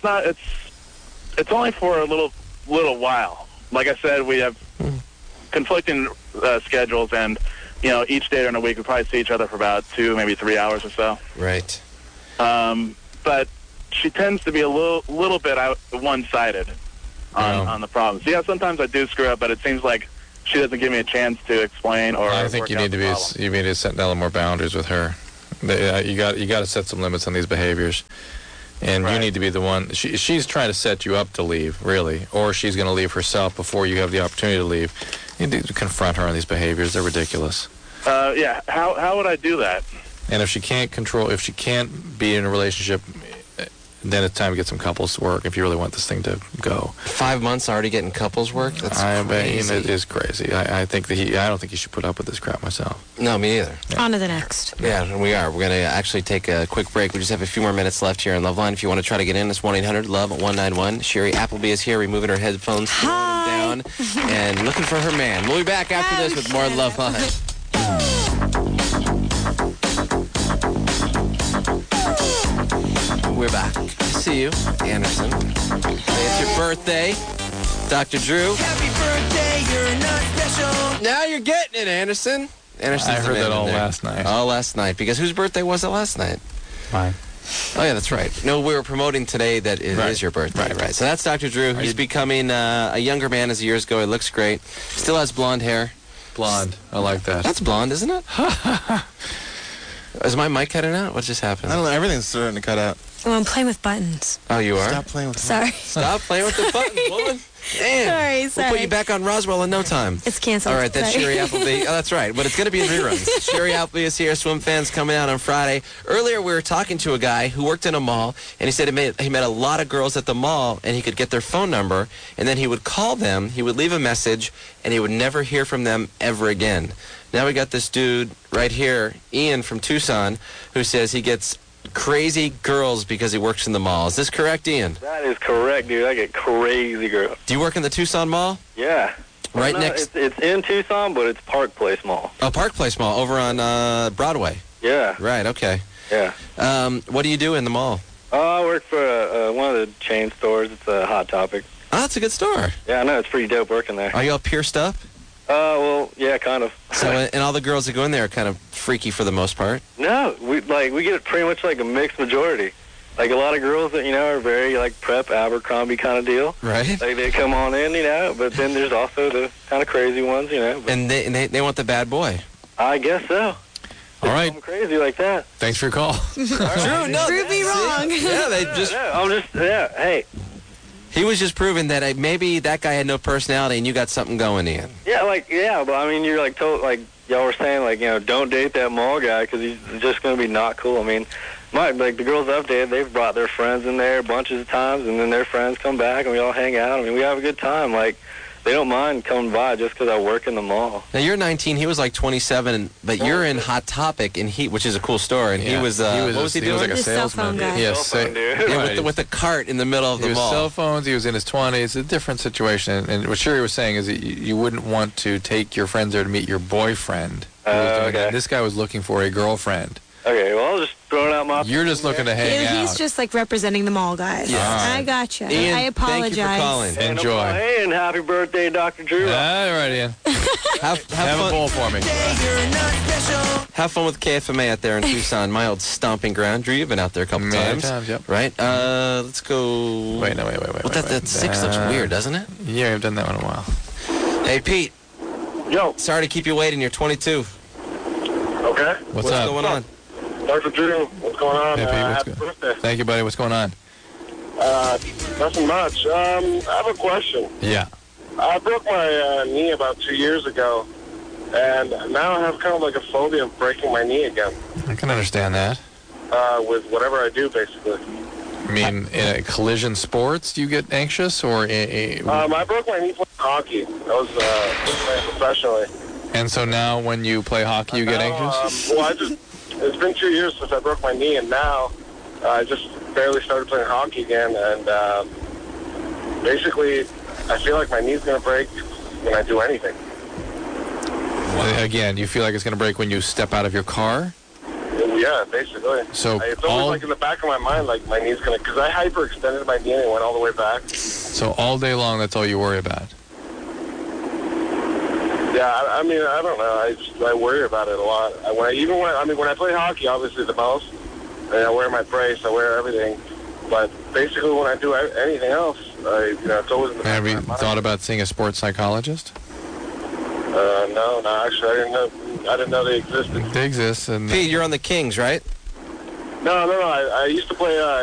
Speaker 11: only for a little while. Like I said, we have conflicting schedules, and each day during a week we probably see each other for about 2, maybe 3 hours or so.
Speaker 1: Right.
Speaker 11: But she tends to be a little bit one-sided on the problems. Yeah, sometimes I do screw up, but it seems like she doesn't give me a chance to explain or.
Speaker 3: I think you need to set down more boundaries with her. You got to set some limits on these behaviors, and you need to be the one. She's trying to set you up to leave, really, or she's going to leave herself before you have the opportunity to leave. You need to confront her on these behaviors. They're ridiculous.
Speaker 11: Yeah. How would I do that?
Speaker 3: And if she can't be in a relationship, then it's time to get some couples work if you really want this thing to go.
Speaker 1: 5 months already getting couples work? That's crazy.
Speaker 3: It is crazy. I think that I don't think he should put up with this crap myself.
Speaker 1: No, me either.
Speaker 4: Yeah. On to the next.
Speaker 1: Yeah, we are. We're going to actually take a quick break. We just have a few more minutes left here on Loveline. If you want to try to get in, it's 1-800-LOVE-191. Sherry Appleby is here, removing her headphones, throwing them down, and looking for her man. We'll be back after this with more Loveline. We're back. I see you, Anderson. It's your birthday, Dr. Drew.
Speaker 2: Happy birthday, you're not special.
Speaker 1: Now you're getting it, Anderson.
Speaker 3: I heard that all last night.
Speaker 1: All last night. Because whose birthday was it last night?
Speaker 3: Mine.
Speaker 1: Oh, yeah, that's right. No, we were promoting today that it is your birthday. Right. So that's Dr. Drew. He's becoming a younger man as the years go. He looks great. Still has blonde hair.
Speaker 3: Blonde. I like that.
Speaker 1: That's blonde, isn't it? Is my mic cutting out? What just happened?
Speaker 12: I don't know. Everything's starting to cut out.
Speaker 4: Oh, I'm playing with buttons.
Speaker 1: Oh, you are?
Speaker 12: Stop playing with the
Speaker 4: Sorry.
Speaker 1: Stop playing with the buttons, woman. Damn.
Speaker 4: Sorry.
Speaker 1: We'll put you back on Roswell in no time.
Speaker 4: It's canceled.
Speaker 1: All right, that's
Speaker 4: Sorry.
Speaker 1: Sherry Appleby. Oh, that's right. But it's going to be in reruns. Sherry Appleby is here. Swim fans coming out on Friday. Earlier, we were talking to a guy who worked in a mall, and he said he met a lot of girls at the mall, and he could get their phone number, and then he would call them, he would leave a message, and he would never hear from them ever again. Now we got this dude right here, Ian from Tucson, who says he gets crazy girls because he works in the mall. Is this correct, Ian?
Speaker 13: That is correct, dude. I get crazy girls.
Speaker 1: Do you work in the Tucson Mall?
Speaker 13: Yeah.
Speaker 1: Right next...
Speaker 13: It's in Tucson, but it's Park Place Mall.
Speaker 1: Oh, Park Place Mall, over on Broadway.
Speaker 13: Yeah.
Speaker 1: Right, okay.
Speaker 13: Yeah.
Speaker 1: What do you do in the mall?
Speaker 13: I work for one of the chain stores. It's a Hot Topic.
Speaker 1: Oh, that's a good store.
Speaker 13: Yeah, I know. It's pretty dope working there.
Speaker 1: Are you all pierced up?
Speaker 13: Well, yeah, kind of.
Speaker 1: So, and all the girls that go in there are kind of freaky for the most part?
Speaker 13: No, we get pretty much like a mixed majority. Like a lot of girls that, are very like prep Abercrombie kind of deal.
Speaker 1: Right.
Speaker 13: Like they come on in, but then there's also the kind of crazy ones, But
Speaker 1: and they want the bad boy.
Speaker 13: I guess so.
Speaker 3: All right.
Speaker 13: I'm crazy like that.
Speaker 3: Thanks for your call.
Speaker 1: True, no.
Speaker 4: Prove me wrong.
Speaker 1: Yeah, they just...
Speaker 13: Hey.
Speaker 1: He was just proving that maybe that guy had no personality and you got something going, Ian.
Speaker 13: Yeah, but I mean, you're like told, like y'all were saying, don't date that mall guy because he's just going to be not cool. I mean, the girls I've dated, they've brought their friends in there bunches of times, and then their friends come back and we all hang out. I mean, we have a good time. Like, they don't mind coming by just because I work in the mall.
Speaker 1: Now, you're 19. He was like 27, but you're in Hot Topic, which is a cool store, and he was what was he doing?
Speaker 3: He was like a
Speaker 4: Cell phone
Speaker 3: salesman.
Speaker 4: guy.
Speaker 1: Yeah, with the cart in the middle of the
Speaker 3: He was
Speaker 1: mall.
Speaker 3: cell phones. He was in his 20s. A different situation. And what Sherry was saying is that you wouldn't want to take your friends there to meet your boyfriend.
Speaker 13: Okay.
Speaker 3: This guy was looking for a girlfriend.
Speaker 13: Okay, well, I'll just throw it out my...
Speaker 3: You're just looking to hang out.
Speaker 4: He's just like representing the mall guys.
Speaker 1: Yeah.
Speaker 4: I gotcha.
Speaker 1: Ian,
Speaker 4: I apologize.
Speaker 1: thank you for calling.
Speaker 3: Enjoy.
Speaker 13: Hey, and happy birthday, Dr. Drew.
Speaker 3: All right, Ian.
Speaker 1: Have
Speaker 3: a bowl for me.
Speaker 1: Have fun with KFMA out there in Tucson, my old stomping ground. Drew, you've been out there a couple times.
Speaker 3: Yep.
Speaker 1: Right? Let's go...
Speaker 3: Wait.
Speaker 1: That 6 looks weird, doesn't it?
Speaker 3: Yeah, I've done that one in a while.
Speaker 1: Hey, Pete.
Speaker 7: Yo.
Speaker 1: Sorry to keep you waiting. You're 22.
Speaker 7: Okay.
Speaker 3: What's up?
Speaker 1: going on?
Speaker 7: Dr. Drew, what's going on?
Speaker 3: Hey, Pete,
Speaker 7: Happy birthday.
Speaker 3: Thank you, buddy. What's going on?
Speaker 7: Nothing much. I have a question.
Speaker 3: Yeah.
Speaker 7: I broke my knee about 2 years ago, and now I have kind of like a phobia of breaking my knee again.
Speaker 3: I can understand that.
Speaker 7: With whatever I do, basically.
Speaker 3: I mean, in a collision sports, do you get anxious, or...
Speaker 7: I broke my knee playing hockey. I was playing professionally.
Speaker 3: And so now when you play hockey, you get anxious?
Speaker 7: It's been 2 years since I broke my knee, and now I just barely started playing hockey again, and basically, I feel like my knee's going to break when I do anything.
Speaker 3: Again, you feel like it's going to break when you step out of your car?
Speaker 7: Yeah, basically.
Speaker 3: So
Speaker 7: it's always like in the back of my mind, like my knee's going to, because I hyperextended my knee and it went all the way back.
Speaker 3: So all day long, that's all you worry about?
Speaker 7: Yeah, I mean, I don't know. I worry about it a lot. When I play hockey, obviously the most, and I wear my brace, I wear everything. But basically, when I do anything else, it's always in the back of my mind.
Speaker 3: Have you thought about seeing a sports psychologist?
Speaker 7: No, actually, I didn't know they existed.
Speaker 3: They exist. And
Speaker 1: Pete, you're on the Kings, right?
Speaker 7: No, I used to play